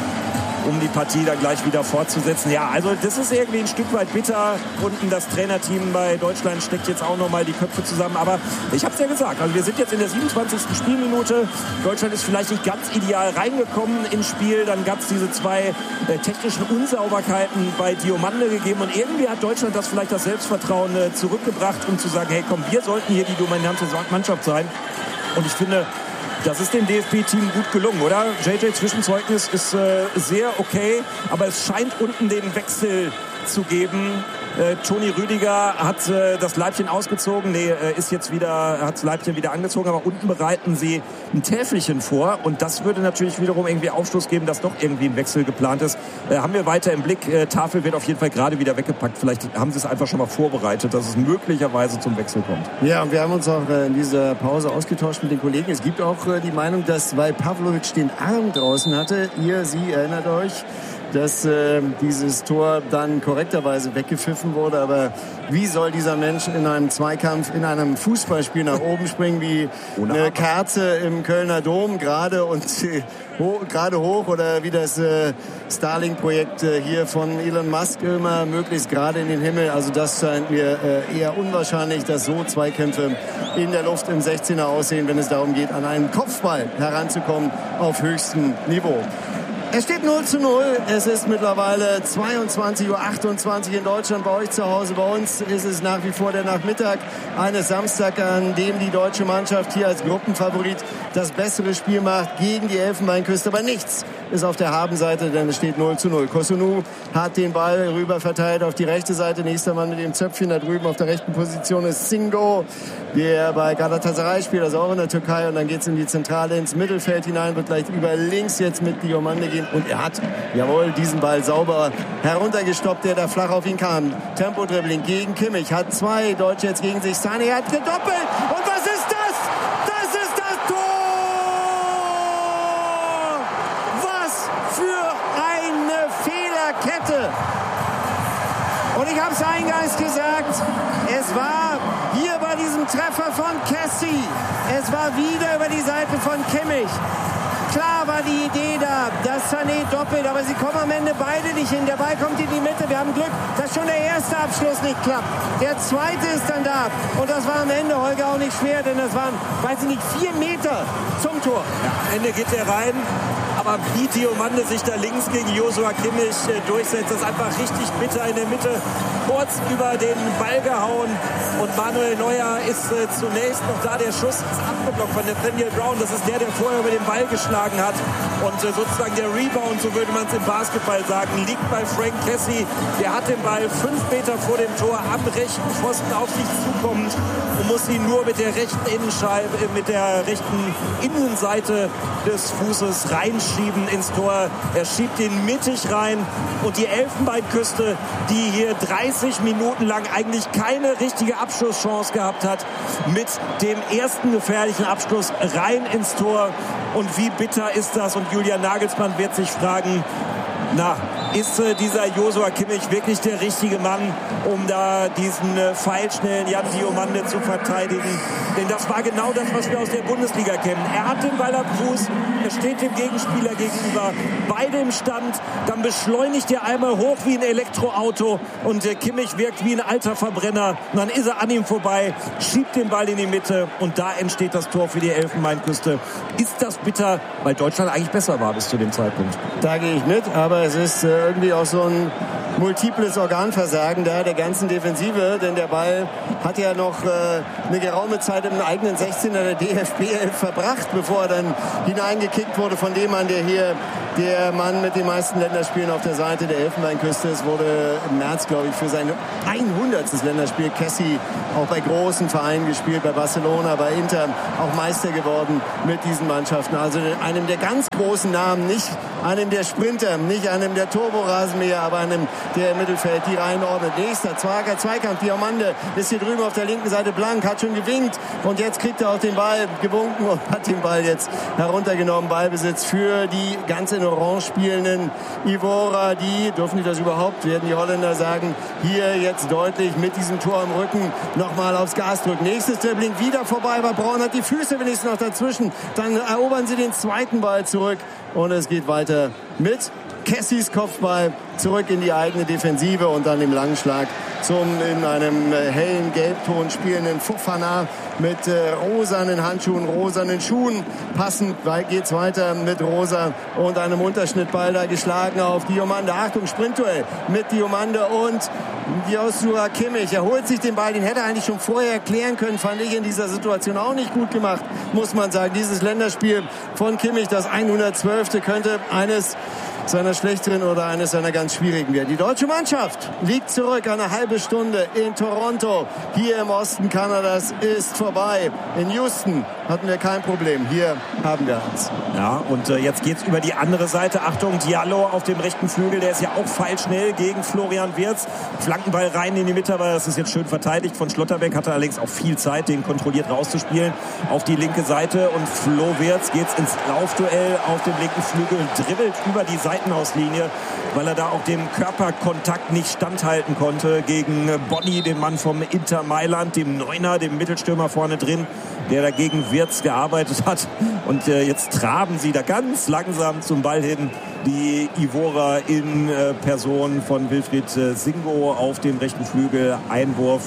um die Partie dann gleich wieder fortzusetzen. Ja, also das ist irgendwie ein Stück weit bitter. Unten das Trainerteam bei Deutschland steckt jetzt auch nochmal die Köpfe zusammen. Aber ich habe es ja gesagt, also wir sind jetzt in der 27. Spielminute. Deutschland ist vielleicht nicht ganz ideal reingekommen ins Spiel. Dann gab es diese 2 technischen Unsauberkeiten bei Diomande gegeben. Und irgendwie hat Deutschland das vielleicht das Selbstvertrauen zurückgebracht, um zu sagen, hey komm, wir sollten hier die dominante Mannschaft sein. Und ich finde, das ist dem DFB-Team gut gelungen, oder? JJ, Zwischenzeugnis ist sehr okay, aber es scheint unten den Wechsel zu geben. Toni Rüdiger hat das Leibchen ausgezogen, ist jetzt wieder, hat das Leibchen wieder angezogen, aber unten bereiten sie ein Täfelchen vor und das würde natürlich wiederum irgendwie Aufschluss geben, dass doch irgendwie ein Wechsel geplant ist. Haben wir weiter im Blick. Tafel wird auf jeden Fall gerade wieder weggepackt. Vielleicht haben sie es einfach schon mal vorbereitet, dass es möglicherweise zum Wechsel kommt. Ja, und wir haben uns auch in dieser Pause ausgetauscht mit den Kollegen. Es gibt auch die Meinung, dass, weil Pavlovic den Arm draußen hatte, Sie erinnert euch, dass dieses Tor dann korrekterweise weggepfiffen wurde. Aber wie soll dieser Mensch in einem Zweikampf, in einem Fußballspiel nach oben springen wie eine Kerze im Kölner Dom gerade und gerade hoch, oder wie das Starlink-Projekt hier von Elon Musk immer möglichst gerade in den Himmel. Also das scheint mir eher unwahrscheinlich, dass so Zweikämpfe in der Luft im 16er aussehen, wenn es darum geht, an einen Kopfball heranzukommen auf höchstem Niveau. Es steht 0:0. Es ist mittlerweile 22:28 Uhr in Deutschland. Bei euch zu Hause, bei uns ist es nach wie vor der Nachmittag eines Samstags, an dem die deutsche Mannschaft hier als Gruppenfavorit das bessere Spiel macht gegen die Elfenbeinküste. Aber nichts ist auf der Habenseite, denn es steht 0:0. Kosunu hat den Ball rüber verteilt auf die rechte Seite. Nächster Mann mit dem Zöpfchen da drüben auf der rechten Position ist Singo, der bei Galatasaray spielt, also auch in der Türkei. Und dann geht es in die Zentrale, ins Mittelfeld hinein, wird gleich über links jetzt mit Diomande gehen. Und er hat, jawohl, diesen Ball sauber heruntergestoppt, der da flach auf ihn kam. Tempo-Dribbling gegen Kimmich, hat 2 Deutsche jetzt gegen sich. Sané hat gedoppelt. Und was ist das? Das ist das Tor! Was für eine Fehlerkette! Und ich habe es eingangs gesagt, es war hier bei diesem Treffer von Kessie, es war wieder über die Seite von Kimmich. Klar war die Idee da, dass Sané doppelt, aber sie kommen am Ende beide nicht hin. Der Ball kommt in die Mitte. Wir haben Glück, dass schon der erste Abschluss nicht klappt. Der zweite ist dann da. Und das war am Ende, Holger, auch nicht schwer, denn das waren, weiß ich nicht, 4 Meter zum Tor. Ja, am Ende geht er rein. Aber wie Diomande sich da links gegen Joshua Kimmich durchsetzt, das ist einfach richtig bitter in der Mitte. Kurz über den Ball gehauen. Und Manuel Neuer ist zunächst noch da. Der Schuss ist abgeblockt von Nathaniel Brown. Das ist der vorher über den Ball geschlagen hat. Und sozusagen der Rebound, so würde man es im Basketball sagen, liegt bei Frank Kessie. Der hat den Ball 5 Meter vor dem Tor am rechten Pfosten auf sich zukommend und muss ihn nur mit der rechten Innenscheibe, mit der rechten Innenseite des Fußes reinschieben ins Tor. Er schiebt ihn mittig rein und die Elfenbeinküste, die hier 30 Minuten lang eigentlich keine richtige Abschlusschance gehabt hat, mit dem ersten gefährlichen Abschluss rein ins Tor. Und wie bitter ist das? Und Julian Nagelsmann wird sich fragen, ist dieser Joshua Kimmich wirklich der richtige Mann, um da diesen pfeilschnellen Jan Diomande zu verteidigen. Denn das war genau das, was wir aus der Bundesliga kennen. Er hat den Ball am Fuß, er steht dem Gegenspieler gegenüber, beide im Stand, dann beschleunigt er einmal hoch wie ein Elektroauto und Kimmich wirkt wie ein alter Verbrenner. Und dann ist er an ihm vorbei, schiebt den Ball in die Mitte und da entsteht das Tor für die Elfenbeinküste. Ist das bitter, weil Deutschland eigentlich besser war bis zu dem Zeitpunkt? Da gehe ich mit, aber es ist irgendwie auch so ein multiples Organversagen da der ganzen Defensive, denn der Ball hat ja noch eine geraume Zeit im eigenen 16er der DFB verbracht, bevor er dann hineingekickt wurde von dem Mann, der hier der Mann mit den meisten Länderspielen auf der Seite der Elfenbeinküste. Es wurde im März, glaube ich, für sein 100. Länderspiel Kessie auch bei großen Vereinen gespielt, bei Barcelona, bei Inter, auch Meister geworden mit diesen Mannschaften. Also einem der ganz großen Namen, nicht einem der Sprinter, nicht einem der Turborasenmäher, aber einem, der im Mittelfeld die Reihen ordnet. Nächster Zweikampf, Diomande ist hier drüben auf der linken Seite blank, hat schon gewinkt und jetzt kriegt er auch den Ball gewunken und hat den Ball jetzt heruntergenommen. Ballbesitz für die ganz in Orange spielenden Ivora. Die, dürfen die das überhaupt, werden die Holländer sagen, hier jetzt deutlich mit diesem Tor im Rücken nochmal aufs Gas drücken. Nächstes Dribbling wieder vorbei, aber Braun hat die Füße wenigstens noch dazwischen. Dann erobern sie den zweiten Ball zurück und es geht weiter mit Kessies Kopfball zurück in die eigene Defensive und dann im langen Schlag zum in einem hellen Gelbton spielenden Fofana mit rosanen Handschuhen, rosanen Schuhen. Passend geht's weiter mit Rosa und einem Unterschnittball da geschlagen auf Diomande. Achtung, Sprintduell mit Diomande und Joshua Kimmich. Er holt sich den Ball, den hätte er eigentlich schon vorher klären können, fand ich in dieser Situation auch nicht gut gemacht, muss man sagen. Dieses Länderspiel von Kimmich, das 112. könnte eines seiner schlechteren oder eines seiner ganz schwierigen werden. Die deutsche Mannschaft liegt zurück. Eine halbe Stunde in Toronto. Hier im Osten Kanadas ist vorbei. In Houston hatten wir kein Problem. Hier haben wir eins. Ja, und jetzt geht's über die andere Seite. Achtung, Diallo auf dem rechten Flügel. Der ist ja auch pfeilschnell gegen Florian Wirtz. Flankenball rein in die Mitte, aber das ist jetzt schön verteidigt von Schlotterbeck. Hatte allerdings auch viel Zeit, den kontrolliert rauszuspielen auf die linke Seite. Und Flo Wirtz geht's ins Laufduell auf dem linken Flügel und dribbelt über die Seitenauslinie, weil er da auch dem Körperkontakt nicht standhalten konnte gegen Bonni, den Mann vom Inter Mailand, dem Neuner, dem Mittelstürmer vorne drin, der dagegen Wirtz gearbeitet hat. Und jetzt traben sie da ganz langsam zum Ball hin. Die Ivora in Person von Wilfried Singo auf dem rechten Flügel. Einwurf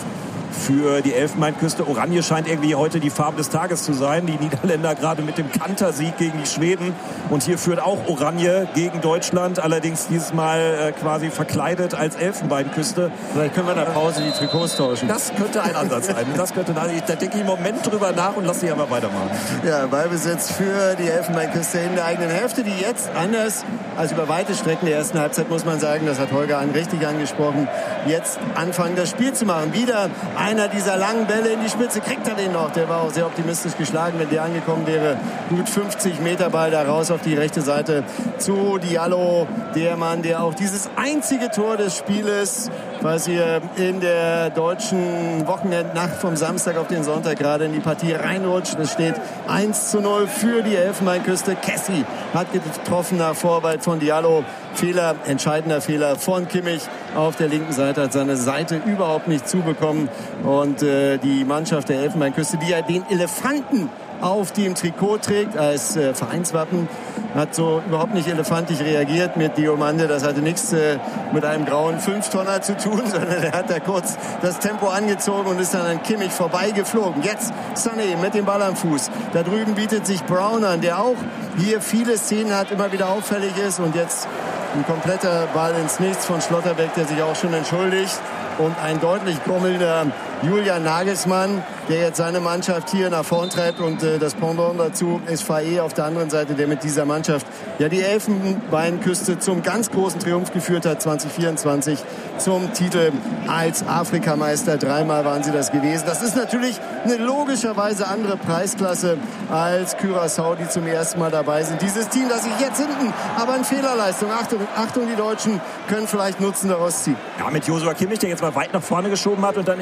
für die Elfenbeinküste. Oranje scheint irgendwie heute die Farbe des Tages zu sein. Die Niederländer gerade mit dem Kantersieg gegen die Schweden. Und hier führt auch Oranje gegen Deutschland. Allerdings dieses Mal quasi verkleidet als Elfenbeinküste. Vielleicht können wir in der Pause die Trikots tauschen. Das könnte ein Ansatz sein. Da denke ich im Moment drüber nach und lasse sie aber weitermachen. Ja, Ballbesitz für die Elfenbeinküste in der eigenen Hälfte, die jetzt anders als über weite Strecken der ersten Halbzeit, muss man sagen, das hat Holger richtig angesprochen, jetzt anfangen, das Spiel zu machen. Wieder einer dieser langen Bälle in die Spitze, kriegt er den noch. Der war auch sehr optimistisch geschlagen, wenn der angekommen wäre. Gut 50 Meter Ball da raus auf die rechte Seite zu Diallo. Der Mann, der auch dieses einzige Tor des Spieles, was hier in der deutschen Wochenendnacht vom Samstag auf den Sonntag gerade in die Partie reinrutscht. Es steht 1:0 für die Elfenbeinküste. Kessie hat getroffen nach Vorarbeit von Diallo. Fehler, entscheidender Fehler von Kimmich auf der linken Seite, hat seine Seite überhaupt nicht zubekommen. Und die Mannschaft der Elfenbeinküste, die ja den Elefanten auf dem Trikot trägt als Vereinswappen, hat so überhaupt nicht elefantisch reagiert mit Diomande. Das hatte nichts mit einem grauen Fünftonner zu tun, sondern er hat da kurz das Tempo angezogen und ist dann an Kimmich vorbeigeflogen. Jetzt Sané mit dem Ball am Fuß. Da drüben bietet sich Brown an, der auch hier viele Szenen hat, immer wieder auffällig ist. Und jetzt ein kompletter Ball ins Nichts von Schlotterbeck, der sich auch schon entschuldigt. Und ein deutlich grummelnder Julian Nagelsmann, der jetzt seine Mannschaft hier nach vorn treibt. Und das Pendant dazu ist Faé auf der anderen Seite, der mit dieser Mannschaft ja die Elfenbeinküste zum ganz großen Triumph geführt hat, 2024 zum Titel als Afrikameister. 3-mal waren sie das gewesen. Das ist natürlich eine logischerweise andere Preisklasse als Curaçao, die zum ersten Mal dabei sind. Dieses Team, das sich jetzt hinten aber in Fehlerleistung, Achtung, die Deutschen können vielleicht Nutzen daraus ziehen. Ja, mit Joshua Kimmich, der jetzt mal weit nach vorne geschoben hat und dann in seinem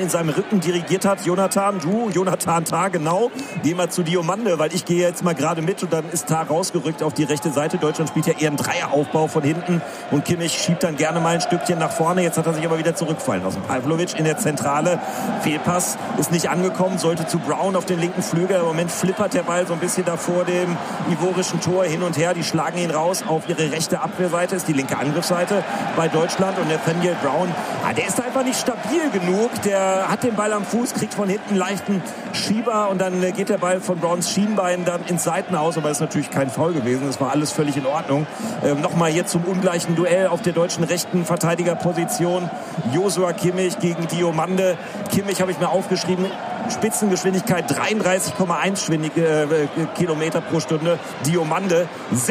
hinten dirigiert hat. Jonathan Tah, genau. Gehen wir zu Diomande, weil ich gehe jetzt mal gerade mit und dann ist Tah rausgerückt auf die rechte Seite. Deutschland spielt ja eher einen Dreieraufbau von hinten und Kimmich schiebt dann gerne mal ein Stückchen nach vorne. Jetzt hat er sich aber wieder zurückfallen lassen. Pavlovic in der Zentrale. Fehlpass ist nicht angekommen, sollte zu Brown auf den linken Flügel. Im Moment flippert der Ball so ein bisschen da vor dem ivorischen Tor hin und her. Die schlagen ihn raus auf ihre rechte Abwehrseite, ist die linke Angriffsseite bei Deutschland. Und Nathaniel Brown, der ist einfach nicht stabil genug. Der hat den Ball am Fuß, kriegt von hinten einen leichten Schieber und dann geht der Ball von Browns Schienbein dann ins Seitenhaus. Aber das ist natürlich kein Foul gewesen. Das war alles völlig in Ordnung. Nochmal jetzt zum ungleichen Duell auf der deutschen rechten Verteidigerposition. Joshua Kimmich gegen Diomande. Kimmich habe ich mir aufgeschrieben. Spitzengeschwindigkeit 33,1 Kilometer pro Stunde. Diomande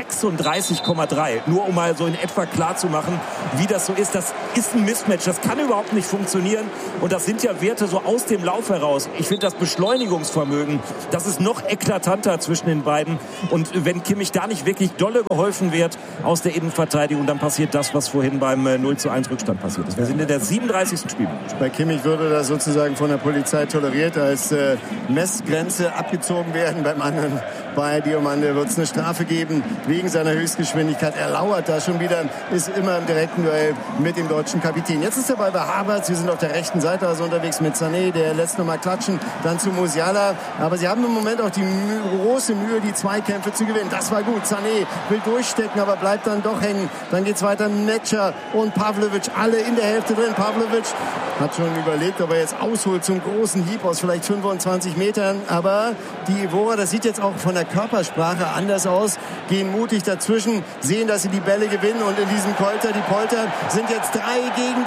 36,3. Nur um mal so in etwa klar zu machen, wie das so ist. Das ist ein Mismatch. Das kann überhaupt nicht funktionieren. Und das sind ja Werte so aus dem Lauf heraus. Ich finde das Beschleunigungsvermögen, das ist noch eklatanter zwischen den beiden. Und wenn Kimmich da nicht wirklich dolle geholfen wird aus der Innenverteidigung, dann passiert das, was vorhin beim 0:1 Rückstand passiert ist. Wir sind in der 37. Spielminute. Bei Kimmich würde das sozusagen von der Polizei toleriert als Messgrenze abgezogen werden. Beim anderen, bei Diomande, wird es eine Strafe geben wegen seiner Höchstgeschwindigkeit. Er lauert da schon wieder, ist immer im direkten Duell mit dem deutschen Kapitän. Jetzt ist der Ball bei Havertz. Wir sind auf der rechten Seite, also unterwegs mit Sané. Der lässt nochmal klatschen, dann zu Musiala. Aber sie haben im Moment auch die große Mühe, die Zweikämpfe zu gewinnen. Das war gut. Sané will durchstecken, aber bleibt dann doch hängen. Dann geht es weiter. Metscher und Pavlovic, alle in der Hälfte drin. Pavlovic hat schon überlegt, ob er jetzt ausholt zum großen Hieb aus vielleicht 25 Metern. Aber die Ivorer, das sieht jetzt auch von der Körpersprache anders aus, gehen mutig dazwischen, sehen, dass sie die Bälle gewinnen. Und in diesem Polter, die Polter sind jetzt 3 gegen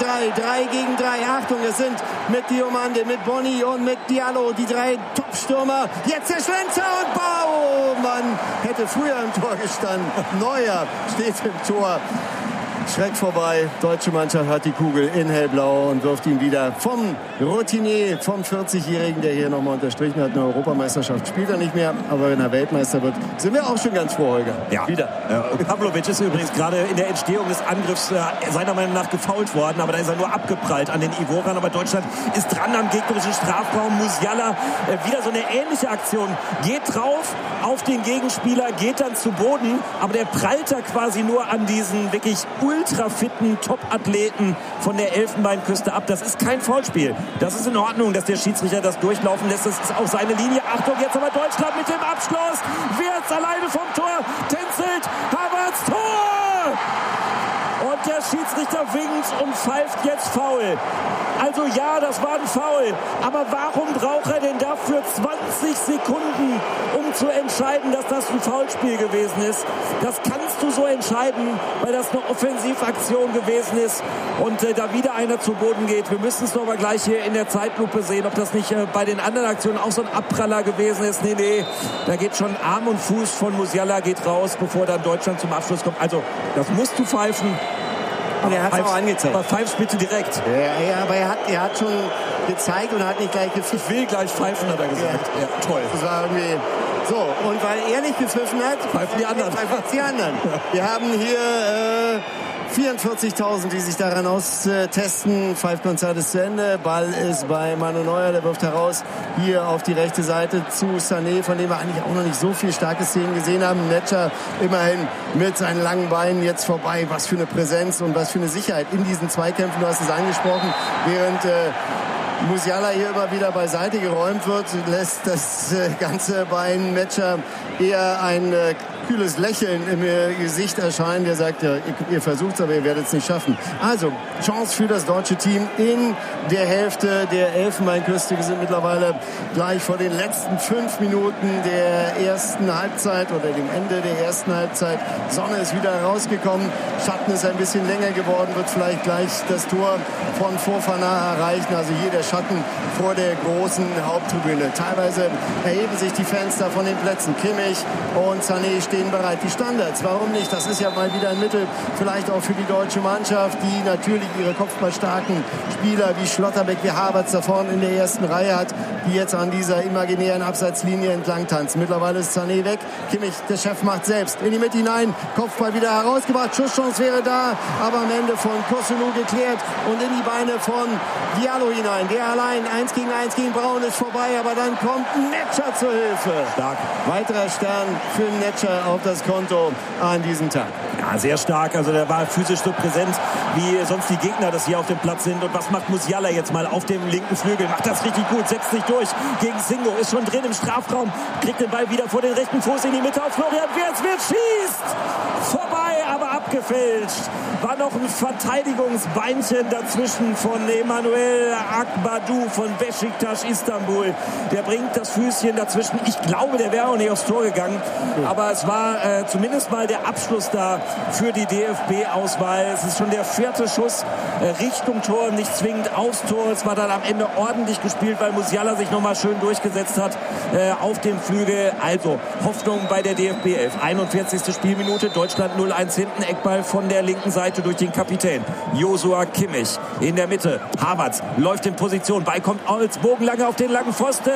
3. Achtung, es sind mit Diomande, mit Boni und mit Diallo die 3 Top-Stürmer. Jetzt der Schlenzer und Baumann hätte früher im Tor gestanden. Neuer steht im Tor. Schreck vorbei. Deutsche Mannschaft hat die Kugel in hellblau und wirft ihn wieder vom Routinier, vom 40-Jährigen, der hier nochmal unterstrichen hat. Eine Europameisterschaft spielt er nicht mehr, aber wenn er Weltmeister wird, sind wir auch schon ganz froh, Holger. Ja, wieder. Pavlovic ist übrigens gerade in der Entstehung des Angriffs seiner Meinung nach gefoult worden, aber da ist er nur abgeprallt an den Ivorern. Aber Deutschland ist dran am gegnerischen Strafraum. Musiala, wieder so eine ähnliche Aktion. Geht drauf auf den Gegenspieler, geht dann zu Boden, aber der prallt da quasi nur an diesen wirklich ultrafitten Top-Athleten von der Elfenbeinküste ab. Das ist kein Foulspiel. Das ist in Ordnung, dass der Schiedsrichter das durchlaufen lässt. Das ist auch seine Linie. Achtung, jetzt aber Deutschland mit dem Abschluss. Wirtz alleine vom Tor. Tänzelt. Havertz, Tor! Und der Schiedsrichter winkt und pfeift jetzt Foul. Also ja, das war ein Foul. Aber warum braucht er denn dafür 20 Sekunden, um zu entscheiden, dass das ein Foulspiel gewesen ist? Das kannst du so entscheiden, weil das eine Offensivaktion gewesen ist und da wieder einer zu Boden geht. Wir müssen es noch mal gleich hier in der Zeitlupe sehen, ob das nicht bei den anderen Aktionen auch so ein Abpraller gewesen ist. Nee, da geht schon Arm und Fuß von Musiala geht raus, bevor dann Deutschland zum Abschluss kommt. Also, das musst du pfeifen. Und er hat es auch angezeigt. Aber pfeifst bitte direkt. Ja, aber er hat schon gezeigt und hat nicht gleich gepfiffen. Ich will gleich pfeifen, hat er gesagt. Ja, toll. Das war irgendwie so. Und weil er nicht gepfiffen hat, pfeifen die anderen. Die anderen. Wir haben hier 44.000, die sich daran austesten. Pfeifkonzert ist zu Ende. Ball ist bei Manuel Neuer, der wirft heraus hier auf die rechte Seite zu Sané, von dem wir eigentlich auch noch nicht so viel starke Szenen gesehen haben. Metscher immerhin mit seinen langen Beinen jetzt vorbei. Was für eine Präsenz und was für eine Sicherheit in diesen Zweikämpfen. Du hast es angesprochen. Während Musiala hier immer wieder beiseite geräumt wird, lässt das Ganze bei Metscher eher ein kühles Lächeln im Gesicht erscheinen. Der sagt, ja, ihr versucht es, aber ihr werdet es nicht schaffen. Also, Chance für das deutsche Team in der Hälfte der Elfenbeinküste. Wir sind mittlerweile gleich vor den letzten 5 Minuten der ersten Halbzeit oder dem Ende der ersten Halbzeit. Sonne ist wieder rausgekommen. Schatten ist ein bisschen länger geworden, wird vielleicht gleich das Tor von Fofana erreichen. Also hier der Schatten vor der großen Haupttribüne. Teilweise erheben sich die Fans da von den Plätzen. Kimmich und Sané stehen stehen bereit. Die Standards, warum nicht? Das ist ja mal wieder ein Mittel, vielleicht auch für die deutsche Mannschaft, die natürlich ihre kopfballstarken Spieler wie Schlotterbeck, wie Havertz da vorne in der ersten Reihe hat, die jetzt an dieser imaginären Abseitslinie entlang tanzen. Mittlerweile ist Sané weg. Kimmich, der Chef, macht selbst. In die Mitte hinein, Kopfball wieder herausgebracht. Schusschance wäre da, aber am Ende von Kosunu geklärt und in die Beine von Diallo hinein. Der allein 1 gegen 1 gegen Braun ist vorbei, aber dann kommt Netscher zur Hilfe. Stark. Weiterer Stern für Netscher auf das Konto an diesem Tag. Ja, sehr stark. Also der war physisch so präsent, wie sonst die Gegner das hier auf dem Platz sind. Und was macht Musiala jetzt mal auf dem linken Flügel? Macht das richtig gut, setzt sich durch gegen Singo, ist schon drin im Strafraum, kriegt den Ball wieder vor den rechten Fuß in die Mitte auf Florian Wirtz, schießt! Vorbei, aber abgefälscht. War noch ein Verteidigungsbeinchen dazwischen von Emmanuel Akbadou von Beşiktaş Istanbul. Der bringt das Füßchen dazwischen. Ich glaube, der wäre auch nicht aufs Tor gegangen. Aber es war zumindest mal der Abschluss da für die DFB-Auswahl. Es ist schon der 4. Schuss Richtung Tor, nicht zwingend aufs Tor. Es war dann am Ende ordentlich gespielt, weil Musiala sich nochmal schön durchgesetzt hat auf dem Flügel. Also Hoffnung bei der DFB 11. 41. Spielminute, Deutschland 0-1 hinten. Eckball von der linken Seite durch den Kapitän Joshua Kimmich. In der Mitte Havertz läuft in Position. Ball kommt als bogenlange auf den langen Pfosten.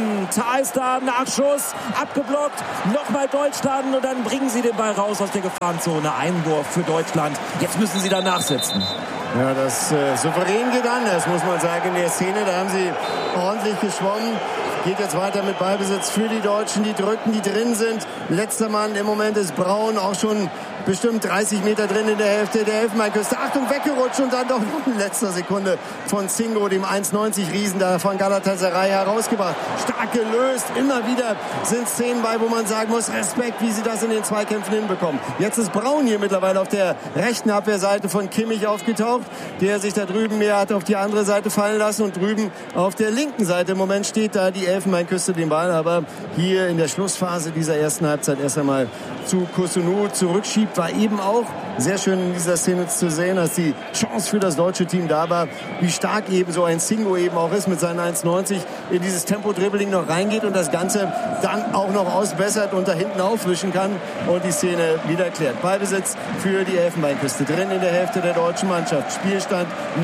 Tah ist da, Nachschuss, abgeblockt. Nochmal Deutschland und dann bringen sie den Ball raus aus der Gefahrenzone. Einwurf für Deutschland. Jetzt müssen sie da nachsetzen. Ja, das souverän geht anders, muss man sagen, in der Szene. Da haben sie ordentlich geschwommen. Geht jetzt weiter mit Ballbesitz für die Deutschen, die drücken, die drin sind. Letzter Mann im Moment ist Braun, auch schon bestimmt 30 Meter drin in der Hälfte der Elfenbeinküste. Achtung, weggerutscht und dann doch in letzter Sekunde von Singo, dem 1,90 Riesen da von Galatasaray herausgebracht. Stark gelöst, immer wieder sind Szenen bei, wo man sagen muss, Respekt, wie sie das in den Zweikämpfen hinbekommen. Jetzt ist Braun hier mittlerweile auf der rechten Abwehrseite von Kimmich aufgetaucht, der sich da drüben mehr hat auf die andere Seite fallen lassen und drüben auf der linken Seite im Moment steht da die Elfenbeinküste den Ball, aber hier in der Schlussphase dieser ersten Halbzeit erst einmal zu Kosunu zurückschiebt, war eben auch sehr schön in dieser Szene zu sehen, dass die Chance für das deutsche Team da war, wie stark eben so ein Singo eben auch ist mit seinen 1,90 in dieses Tempo-Dribbling noch reingeht und das Ganze dann auch noch ausbessert und da hinten aufwischen kann und die Szene wieder klärt. Ballbesitz für die Elfenbeinküste, drin in der Hälfte der deutschen Mannschaft. Spielstand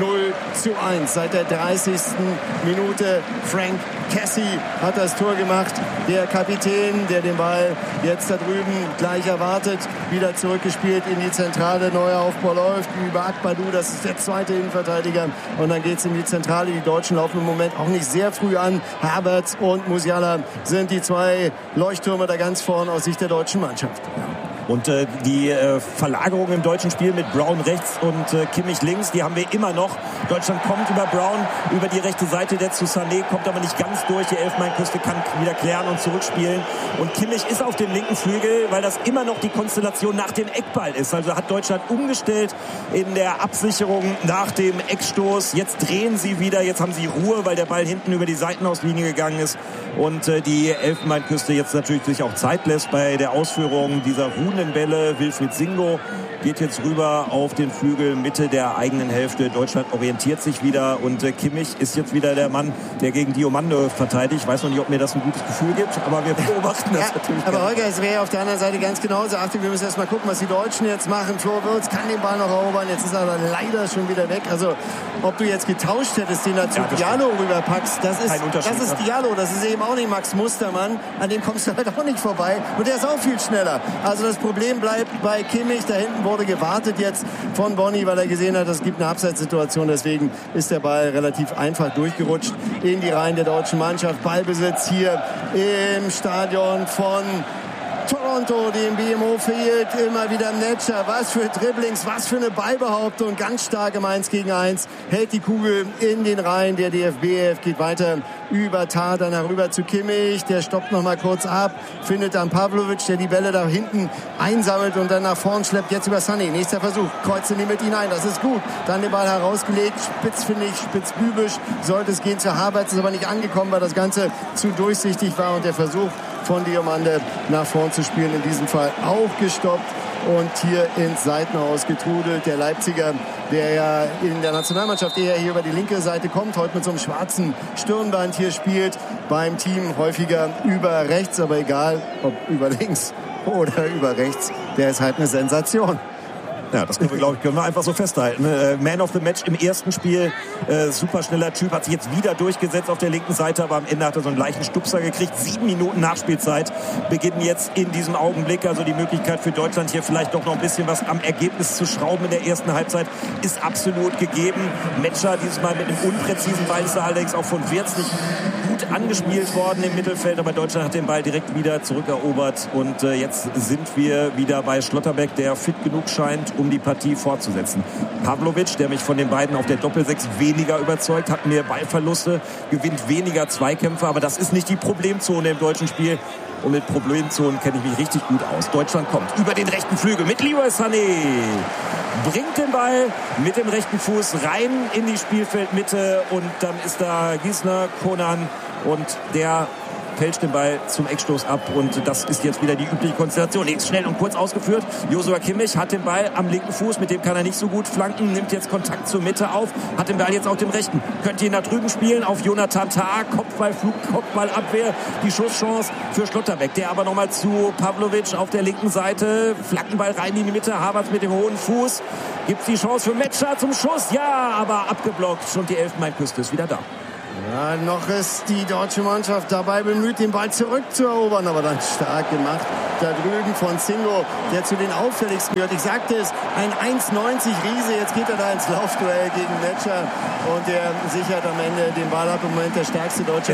0:1 seit der 30. Minute. Frank Cassie hat das Tor gemacht. Der Kapitän, der den Ball jetzt da drüben gleich erwartet, wieder zurückgespielt in die Zentrale. Neuer Aufbau läuft über Akbadou, das ist der zweite Innenverteidiger. Und dann geht es in die Zentrale. Die Deutschen laufen im Moment auch nicht sehr früh an. Havertz und Musiala sind die zwei Leuchttürme da ganz vorne aus Sicht der deutschen Mannschaft. Und die Verlagerung im deutschen Spiel mit Braun rechts und Kimmich links, die haben wir immer noch. Deutschland kommt über Braun, über die rechte Seite, der zu Sané, kommt aber nicht ganz durch. Die Elfenbeinküste kann wieder klären und zurückspielen. Und Kimmich ist auf dem linken Flügel, weil das immer noch die Konstellation nach dem Eckball ist. Also hat Deutschland umgestellt in der Absicherung nach dem Eckstoß. Jetzt drehen sie wieder, jetzt haben sie Ruhe, weil der Ball hinten über die Seitenauslinie gegangen ist. Und die Elfenbeinküste jetzt natürlich sich auch Zeit lässt bei der Ausführung dieser Bälle. Wilfried Singo geht jetzt rüber auf den Flügel, Mitte der eigenen Hälfte. Deutschland orientiert sich wieder und Kimmich ist jetzt wieder der Mann, der gegen Diomande verteidigt. Ich weiß noch nicht, ob mir das ein gutes Gefühl gibt, aber wir beobachten das natürlich. Aber Holger, es wäre auf der anderen Seite ganz genauso. Achtung, wir müssen erst mal gucken, was die Deutschen jetzt machen. Flo Wirtz kann den Ball noch erobern, jetzt ist er aber leider schon wieder weg. Also, ob du jetzt getauscht hättest, den da zu Diallo rüberpackst, das ist Diallo, das ist eben auch nicht Max Mustermann. An dem kommst du halt auch nicht vorbei. Und der ist auch viel schneller. Also das Problem bleibt bei Kimmich. Da hinten wurde gewartet jetzt von Bonny, weil er gesehen hat, es gibt eine Abseitssituation. Deswegen ist der Ball relativ einfach durchgerutscht in die Reihen der deutschen Mannschaft. Ballbesitz hier im Stadion von Toronto, dem BMO fehlt immer wieder Netscher. Was für Dribblings, was für eine Ballbehauptung. Ganz stark im 1 gegen 1. Hält die Kugel in den Reihen der DFB. Geht weiter über Tah, dann rüber zu Kimmich. Der stoppt noch mal kurz ab. Findet dann Pavlovic, der die Bälle da hinten einsammelt und dann nach vorn schleppt. Jetzt über Sané. Nächster Versuch. Kreuz in die Mitte hinein. Das ist gut. Dann den Ball herausgelegt. Spitzbübisch sollte es gehen zu Havertz. Ist aber nicht angekommen, weil das Ganze zu durchsichtig war und der Versuch von Diomande nach vorn zu spielen, in diesem Fall auch gestoppt und hier ins Seitenhaus getrudelt. Der Leipziger, der ja in der Nationalmannschaft eher hier über die linke Seite kommt, heute mit so einem schwarzen Stirnband hier spielt, beim Team häufiger über rechts, aber egal, ob über links oder über rechts, der ist halt eine Sensation. Ja, das können wir einfach so festhalten. Man of the Match im ersten Spiel, super schneller Typ, hat sich jetzt wieder durchgesetzt auf der linken Seite, aber am Ende hat er so einen leichten Stupser gekriegt. 7 Minuten Nachspielzeit beginnen jetzt in diesem Augenblick. Also die Möglichkeit für Deutschland hier vielleicht doch noch ein bisschen was am Ergebnis zu schrauben in der ersten Halbzeit ist absolut gegeben. Metscher dieses Mal mit einem unpräzisen Ball, ist allerdings auch von Wirtz nicht gut angespielt worden im Mittelfeld, aber Deutschland hat den Ball direkt wieder zurückerobert und jetzt sind wir wieder bei Schlotterbeck, der fit genug scheint, um die Partie fortzusetzen. Pavlovic, der mich von den beiden auf der Doppelsechs weniger überzeugt, hat mehr Ballverluste, gewinnt weniger Zweikämpfe, aber das ist nicht die Problemzone im deutschen Spiel. Und mit Problemzonen kenne ich mich richtig gut aus. Deutschland kommt über den rechten Flügel mit Leroy Sané. Bringt den Ball mit dem rechten Fuß rein in die Spielfeldmitte. Und dann ist da Gisner, Konan und der fälscht den Ball zum Eckstoß ab und das ist jetzt wieder die übliche Konstellation. Jetzt schnell und kurz ausgeführt. Joshua Kimmich hat den Ball am linken Fuß, mit dem kann er nicht so gut flanken, nimmt jetzt Kontakt zur Mitte auf, hat den Ball jetzt auf dem rechten. Könnte ihn da drüben spielen auf Jonathan Tah, Kopfballflug, Kopfballabwehr, die Schusschance für Schlotterbeck, der aber nochmal zu Pavlovic auf der linken Seite, Flankenball rein in die Mitte, Havertz mit dem hohen Fuß, gibt die Chance für Metscher zum Schuss, ja, aber abgeblockt und die Elfenbeinküste ist wieder da. Ja, noch ist die deutsche Mannschaft dabei bemüht, den Ball zurückzuerobern, aber dann stark gemacht. Da drüben von Zingo, der zu den auffälligsten gehört. Ich sagte es, ein 1,90 Riese, jetzt geht er da ins Laufduell gegen Metscher und der sichert am Ende den Ball ab. Im Moment der stärkste deutsche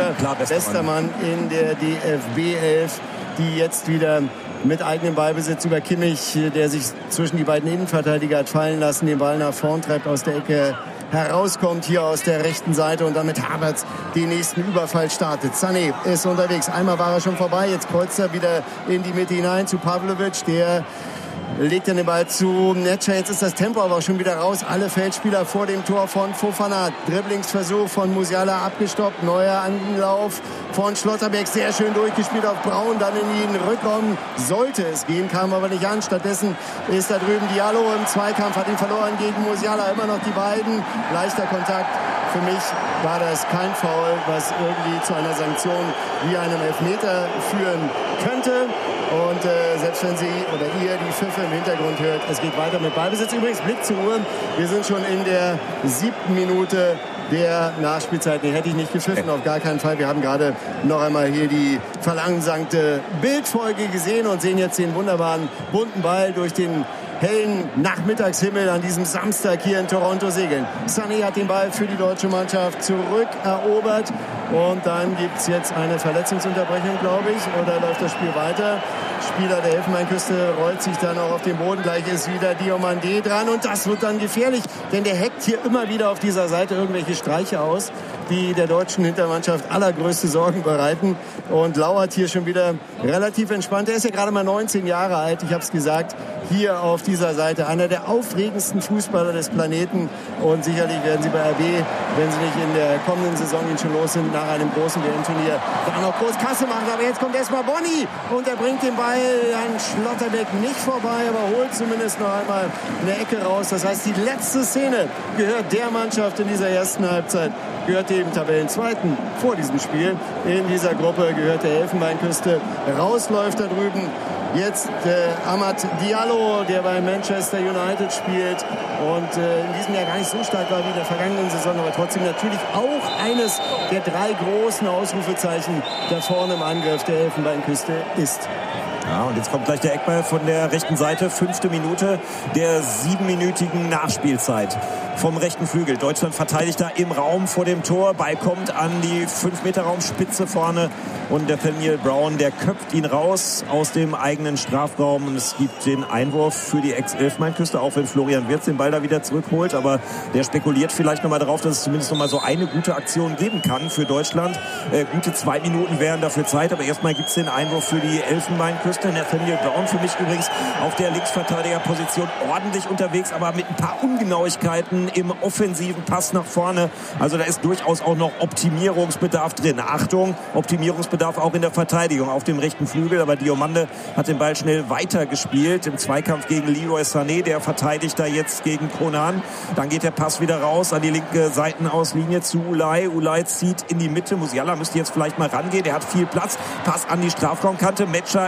bester Mann in der DFB 11, die jetzt wieder mit eigenem Ballbesitz über Kimmich, der sich zwischen die beiden Innenverteidiger hat fallen lassen, den Ball nach vorn treibt, aus der Ecke herauskommt, hier aus der rechten Seite und dann mit Havertz den nächsten Überfall startet. Sané ist unterwegs. Einmal war er schon vorbei, jetzt kreuzt er wieder in die Mitte hinein zu Pavlovic, der legt dann den Ball zu Metscher. Jetzt ist das Tempo aber auch schon wieder raus. Alle Feldspieler vor dem Tor von Fofana. Dribblingsversuch von Musiala abgestoppt. Neuer Anlauf von Schlotterbeck. Sehr schön durchgespielt auf Braun. Dann in den Rückraum sollte es gehen, kam aber nicht an. Stattdessen ist da drüben Diallo im Zweikampf, hat ihn verloren gegen Musiala. Immer noch die beiden. Leichter Kontakt. Für mich war das kein Foul, was irgendwie zu einer Sanktion wie einem Elfmeter führen könnte. Und selbst wenn Sie oder ihr die Pfiffe im Hintergrund hört, es geht weiter mit Ballbesitz. Übrigens, Blick zur Uhr. Wir sind schon in der 7. Minute der Nachspielzeit. Nee, hätte ich nicht gepfiffen, auf gar keinen Fall. Wir haben gerade noch einmal hier die verlangsamte Bildfolge gesehen und sehen jetzt den wunderbaren bunten Ball durch den hellen Nachmittagshimmel an diesem Samstag hier in Toronto segeln. Sané hat den Ball für die deutsche Mannschaft zurückerobert und dann gibt es jetzt eine Verletzungsunterbrechung, glaube ich, oder läuft das Spiel weiter? Spieler der Elfenbeinküste rollt sich dann auch auf den Boden. Gleich ist wieder Diomandé dran und das wird dann gefährlich, denn der hackt hier immer wieder auf dieser Seite irgendwelche Streiche aus, die der deutschen Hintermannschaft allergrößte Sorgen bereiten und lauert hier schon wieder relativ entspannt. Er ist ja gerade mal 19 Jahre alt, ich habe es gesagt, hier auf dieser Seite. Einer der aufregendsten Fußballer des Planeten und sicherlich werden Sie bei RB, wenn Sie nicht in der kommenden Saison ihn schon los sind, nach einem großen WM-Turnier da noch groß Kasse machen. Aber jetzt kommt erstmal Bonni und er bringt den Ball an Schlotterbeck nicht vorbei, aber holt zumindest noch einmal eine Ecke raus. Das heißt, die letzte Szene gehört der Mannschaft in dieser ersten Halbzeit, gehört dem Tabellenzweiten vor diesem Spiel. In dieser Gruppe gehört der Elfenbeinküste. Rausläuft da drüben jetzt Amad Diallo, der bei Manchester United spielt und in diesem Jahr gar nicht so stark war wie in der vergangenen Saison, aber trotzdem natürlich auch eines der 3 großen Ausrufezeichen da vorne im Angriff der Elfenbeinküste ist. Ja, und jetzt kommt gleich der Eckball von der rechten Seite. 5. Minute der 7-minütigen Nachspielzeit vom rechten Flügel. Deutschland verteidigt da im Raum vor dem Tor. Ball kommt an die 5-Meter-Raumspitze vorne. Und der Nathaniel Brown, der köpft ihn raus aus dem eigenen Strafraum. Und es gibt den Einwurf für die Elfenbeinküste, auch wenn Florian Wirtz den Ball da wieder zurückholt. Aber der spekuliert vielleicht nochmal darauf, dass es zumindest nochmal so eine gute Aktion geben kann für Deutschland. Gute 2 Minuten wären dafür Zeit. Aber erstmal gibt es den Einwurf für die Elfenbeinküste. Nathaniel Brown für mich übrigens auf der Linksverteidigerposition ordentlich unterwegs, aber mit ein paar Ungenauigkeiten im offensiven Pass nach vorne. Also da ist durchaus auch noch Optimierungsbedarf drin. Achtung, Optimierungsbedarf auch in der Verteidigung auf dem rechten Flügel. Aber Diomande hat den Ball schnell weitergespielt im Zweikampf gegen Leroy Sané. Der verteidigt da jetzt gegen Konan. Dann geht der Pass wieder raus an die linke Seitenauslinie zu Ulay. Ulay zieht in die Mitte. Musiala müsste jetzt vielleicht mal rangehen. Der hat viel Platz. Pass an die Strafraumkante. Metscher ist da.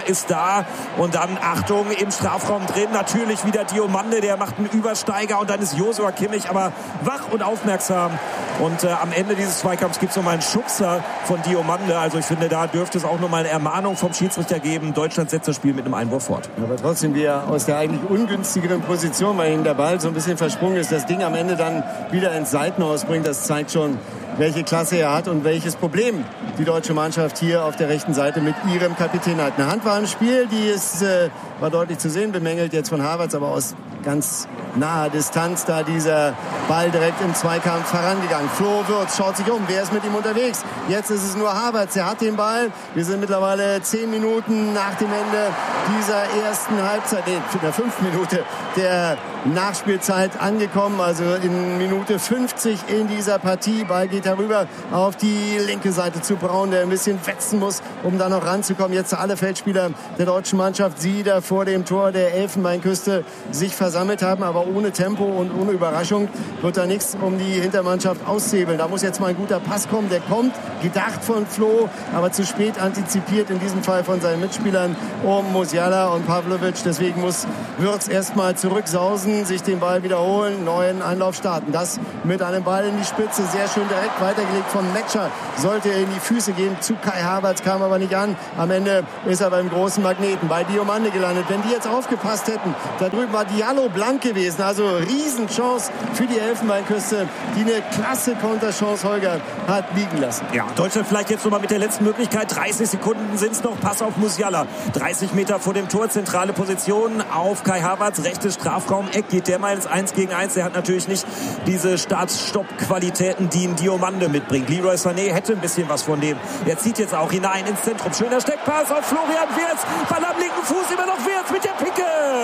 da. Und dann, Achtung, im Strafraum drin, natürlich wieder Diomande, der macht einen Übersteiger und dann ist Joshua Kimmich aber wach und aufmerksam. Und am Ende dieses Zweikampfs gibt es nochmal einen Schubser von Diomande. Also ich finde, da dürfte es auch nochmal eine Ermahnung vom Schiedsrichter geben. Deutschland setzt das Spiel mit einem Einwurf fort. Aber trotzdem wir aus der eigentlich ungünstigeren Position, weil ihnen der Ball so ein bisschen versprungen ist, das Ding am Ende dann wieder ins Seitenhaus bringt. Das zeigt schon, welche Klasse er hat und welches Problem die deutsche Mannschaft hier auf der rechten Seite mit ihrem Kapitän hat. Eine Hand war im Spiel, die ist, war deutlich zu sehen, bemängelt jetzt von Havertz, aber aus ganz naher Distanz da dieser Ball direkt im Zweikampf vorangegangen. Flo Würz schaut sich um, wer ist mit ihm unterwegs? Jetzt ist es nur Havertz, der hat den Ball. Wir sind mittlerweile 10 Minuten nach dem Ende dieser ersten Halbzeit, in der 5. Minute der Nachspielzeit angekommen, also in Minute 50 in dieser Partie. Ball geht herüber auf die linke Seite zu Braun, der ein bisschen wetzen muss, um da noch ranzukommen. Jetzt alle Feldspieler der deutschen Mannschaft, die da vor dem Tor der Elfenbeinküste sich versammelt haben, aber ohne Tempo und ohne Überraschung wird da nichts, um die Hintermannschaft auszuhebeln. Da muss jetzt mal ein guter Pass kommen, der kommt, gedacht von Flo, aber zu spät antizipiert, in diesem Fall von seinen Mitspielern um Musiala und Pavlovic. Deswegen muss Würz erstmal zurücksausen, sich den Ball wiederholen, neuen Einlauf starten. Das mit einem Ball in die Spitze, sehr schön direkt weitergelegt von Metscher. Sollte er in die Füße gehen zu Kai Havertz, kam aber nicht an. Am Ende ist er beim großen Magneten bei Diomande gelandet. Wenn die jetzt aufgepasst hätten, da drüben war Diallo blank gewesen. Also Riesenchance für die Elfenbeinküste, die eine klasse Konterchance Holger hat liegen lassen. Ja, Deutschland vielleicht jetzt nochmal mit der letzten Möglichkeit. 30 Sekunden sind es noch. Pass auf Musiala. 30 Meter vor dem Tor, zentrale Position auf Kai Havertz. Rechtes Strafraum-Eck. Geht der mal ins 1-gegen-1. Der hat natürlich nicht diese Start-Stopp-Qualitäten, die ein Diomande mitbringt. Leroy Sané hätte ein bisschen was von dem. Der zieht jetzt auch hinein ins Zentrum. Schöner Steckpass auf Florian Wirtz. Ball am linken Fuß, immer noch Wirtz mit der Picke.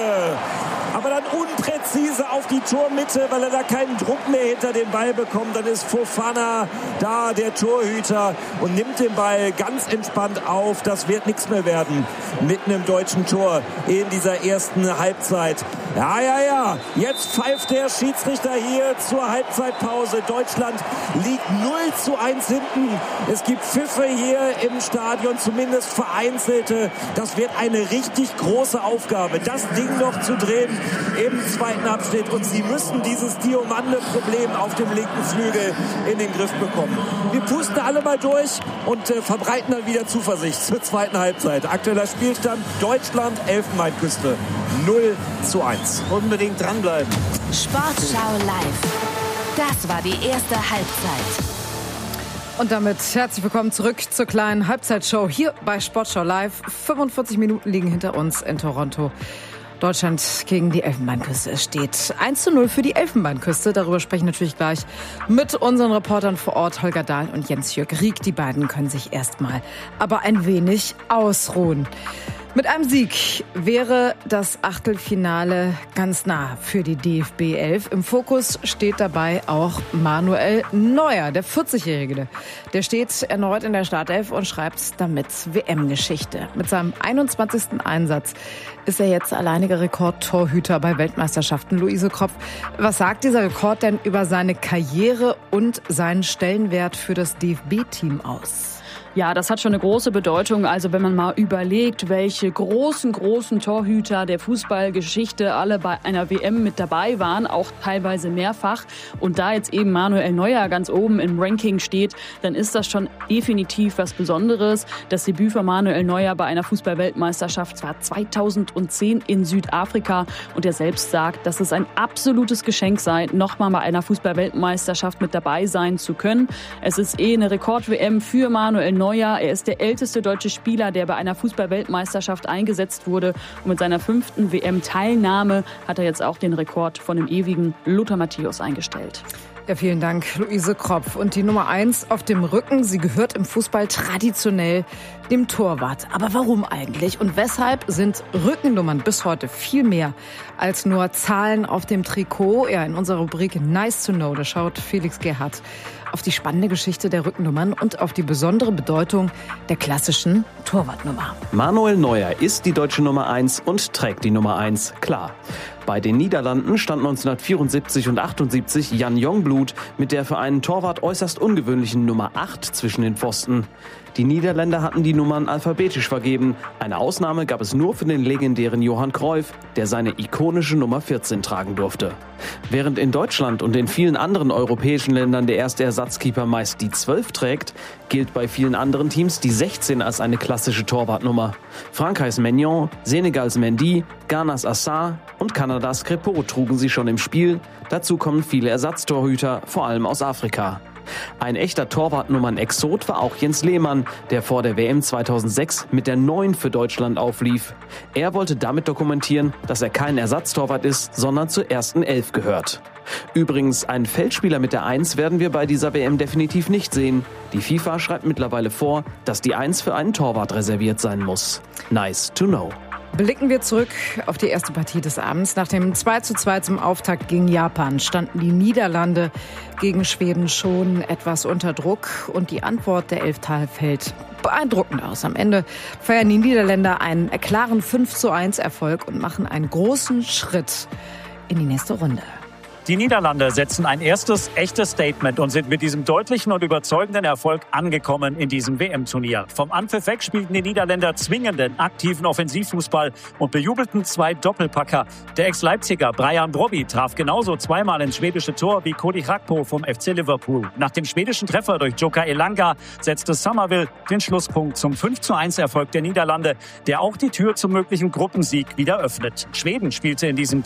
Aber dann unpräzise auf die Tormitte, weil er da keinen Druck mehr hinter den Ball bekommt. Dann ist Fofana da, der Torhüter, und nimmt den Ball ganz entspannt auf. Das wird nichts mehr werden mit einem deutschen Tor in dieser ersten Halbzeit. Ja. Jetzt pfeift der Schiedsrichter hier zur Halbzeitpause. Deutschland liegt 0-1 hinten. Es gibt Pfiffe hier im Stadion, zumindest vereinzelte. Das wird eine richtig große Aufgabe, das Ding noch zu drehen im zweiten Abschnitt. Und sie müssen dieses Diomande-Problem auf dem linken Flügel in den Griff bekommen. Wir pusten alle mal durch und verbreiten dann wieder Zuversicht zur zweiten Halbzeit. Aktueller Spielstand Deutschland, Elfenbeinküste 0-1. Unbedingt dranbleiben. Sportschau live. Das war die erste Halbzeit. Und damit herzlich willkommen zurück zur kleinen Halbzeitshow hier bei Sportschau live. 45 Minuten liegen hinter uns in Toronto. Deutschland gegen die Elfenbeinküste. Es steht 1-0 für die Elfenbeinküste. Darüber sprechen natürlich gleich mit unseren Reportern vor Ort, Holger Dahl und Jens-Jürg Rieck. Die beiden können sich erstmal aber ein wenig ausruhen. Mit einem Sieg wäre das Achtelfinale ganz nah für die DFB 11. Im Fokus steht dabei auch Manuel Neuer, der 40-Jährige. Der steht erneut in der Startelf und schreibt damit WM-Geschichte. Mit seinem 21. Einsatz ist er jetzt alleiniger Rekordtorhüter bei Weltmeisterschaften. Luise Kropf, was sagt dieser Rekord denn über seine Karriere und seinen Stellenwert für das DFB-Team aus? Ja, das hat schon eine große Bedeutung. Also wenn man mal überlegt, welche großen Torhüter der Fußballgeschichte alle bei einer WM mit dabei waren, auch teilweise mehrfach, und da jetzt eben Manuel Neuer ganz oben im Ranking steht, dann ist das schon definitiv was Besonderes. Das Debüt von Manuel Neuer bei einer Fußball-Weltmeisterschaft war 2010 in Südafrika, und er selbst sagt, dass es ein absolutes Geschenk sei, nochmal bei einer Fußball-Weltmeisterschaft mit dabei sein zu können. Es ist eine Rekord-WM für Manuel Neuer. Er ist der älteste deutsche Spieler, der bei einer Fußball-Weltmeisterschaft eingesetzt wurde. Und mit seiner 5. WM-Teilnahme hat er jetzt auch den Rekord von dem ewigen Lothar Matthäus eingestellt. Ja, vielen Dank, Luise Kropf. Und die Nummer 1 auf dem Rücken, sie gehört im Fußball traditionell dem Torwart. Aber warum eigentlich? Und weshalb sind Rückennummern bis heute viel mehr als nur Zahlen auf dem Trikot? Ja, in unserer Rubrik Nice to Know, da schaut Felix Gerhardt auf die spannende Geschichte der Rückennummern und auf die besondere Bedeutung der klassischen Torwartnummer. Manuel Neuer ist die deutsche Nummer 1 und trägt die Nummer 1, klar. Bei den Niederlanden stand 1974 und 78 Jan Jongbloed mit der für einen Torwart äußerst ungewöhnlichen Nummer 8 zwischen den Pfosten. Die Niederländer hatten die Nummern alphabetisch vergeben. Eine Ausnahme gab es nur für den legendären Johann Cruyff, der seine ikonische Nummer 14 tragen durfte. Während in Deutschland und in vielen anderen europäischen Ländern der erste Ersatzkeeper meist die 12 trägt, gilt bei vielen anderen Teams die 16 als eine klassische Torwartnummer. Frankreichs Maignan, Senegals Mendy, Ghanas Assar und Kanadas Crépeau trugen sie schon im Spiel. Dazu kommen viele Ersatztorhüter, vor allem aus Afrika. Ein echter Torwartnummern-Exot war auch Jens Lehmann, der vor der WM 2006 mit der 9 für Deutschland auflief. Er wollte damit dokumentieren, dass er kein Ersatztorwart ist, sondern zur ersten 11 gehört. Übrigens, einen Feldspieler mit der 1 werden wir bei dieser WM definitiv nicht sehen. Die FIFA schreibt mittlerweile vor, dass die 1 für einen Torwart reserviert sein muss. Nice to know. Blicken wir zurück auf die erste Partie des Abends. Nach dem 2:2 zum Auftakt gegen Japan standen die Niederlande gegen Schweden schon etwas unter Druck. Und die Antwort der Elftal fällt beeindruckend aus. Am Ende feiern die Niederländer einen klaren 5:1 Erfolg und machen einen großen Schritt in die nächste Runde. Die Niederlande setzen ein erstes echtes Statement und sind mit diesem deutlichen und überzeugenden Erfolg angekommen in diesem WM-Turnier. Vom Anpfiff weg spielten die Niederländer zwingenden, aktiven Offensivfußball und bejubelten 2 Doppelpacker. Der Ex-Leipziger Brian Brobby traf genauso zweimal ins schwedische Tor wie Cody Gakpo vom FC Liverpool. Nach dem schwedischen Treffer durch Jukka Elanga setzte Summerville den Schlusspunkt zum 5:1 Erfolg der Niederlande, der auch die Tür zum möglichen Gruppensieg wieder öffnet. Schweden spielte in diesem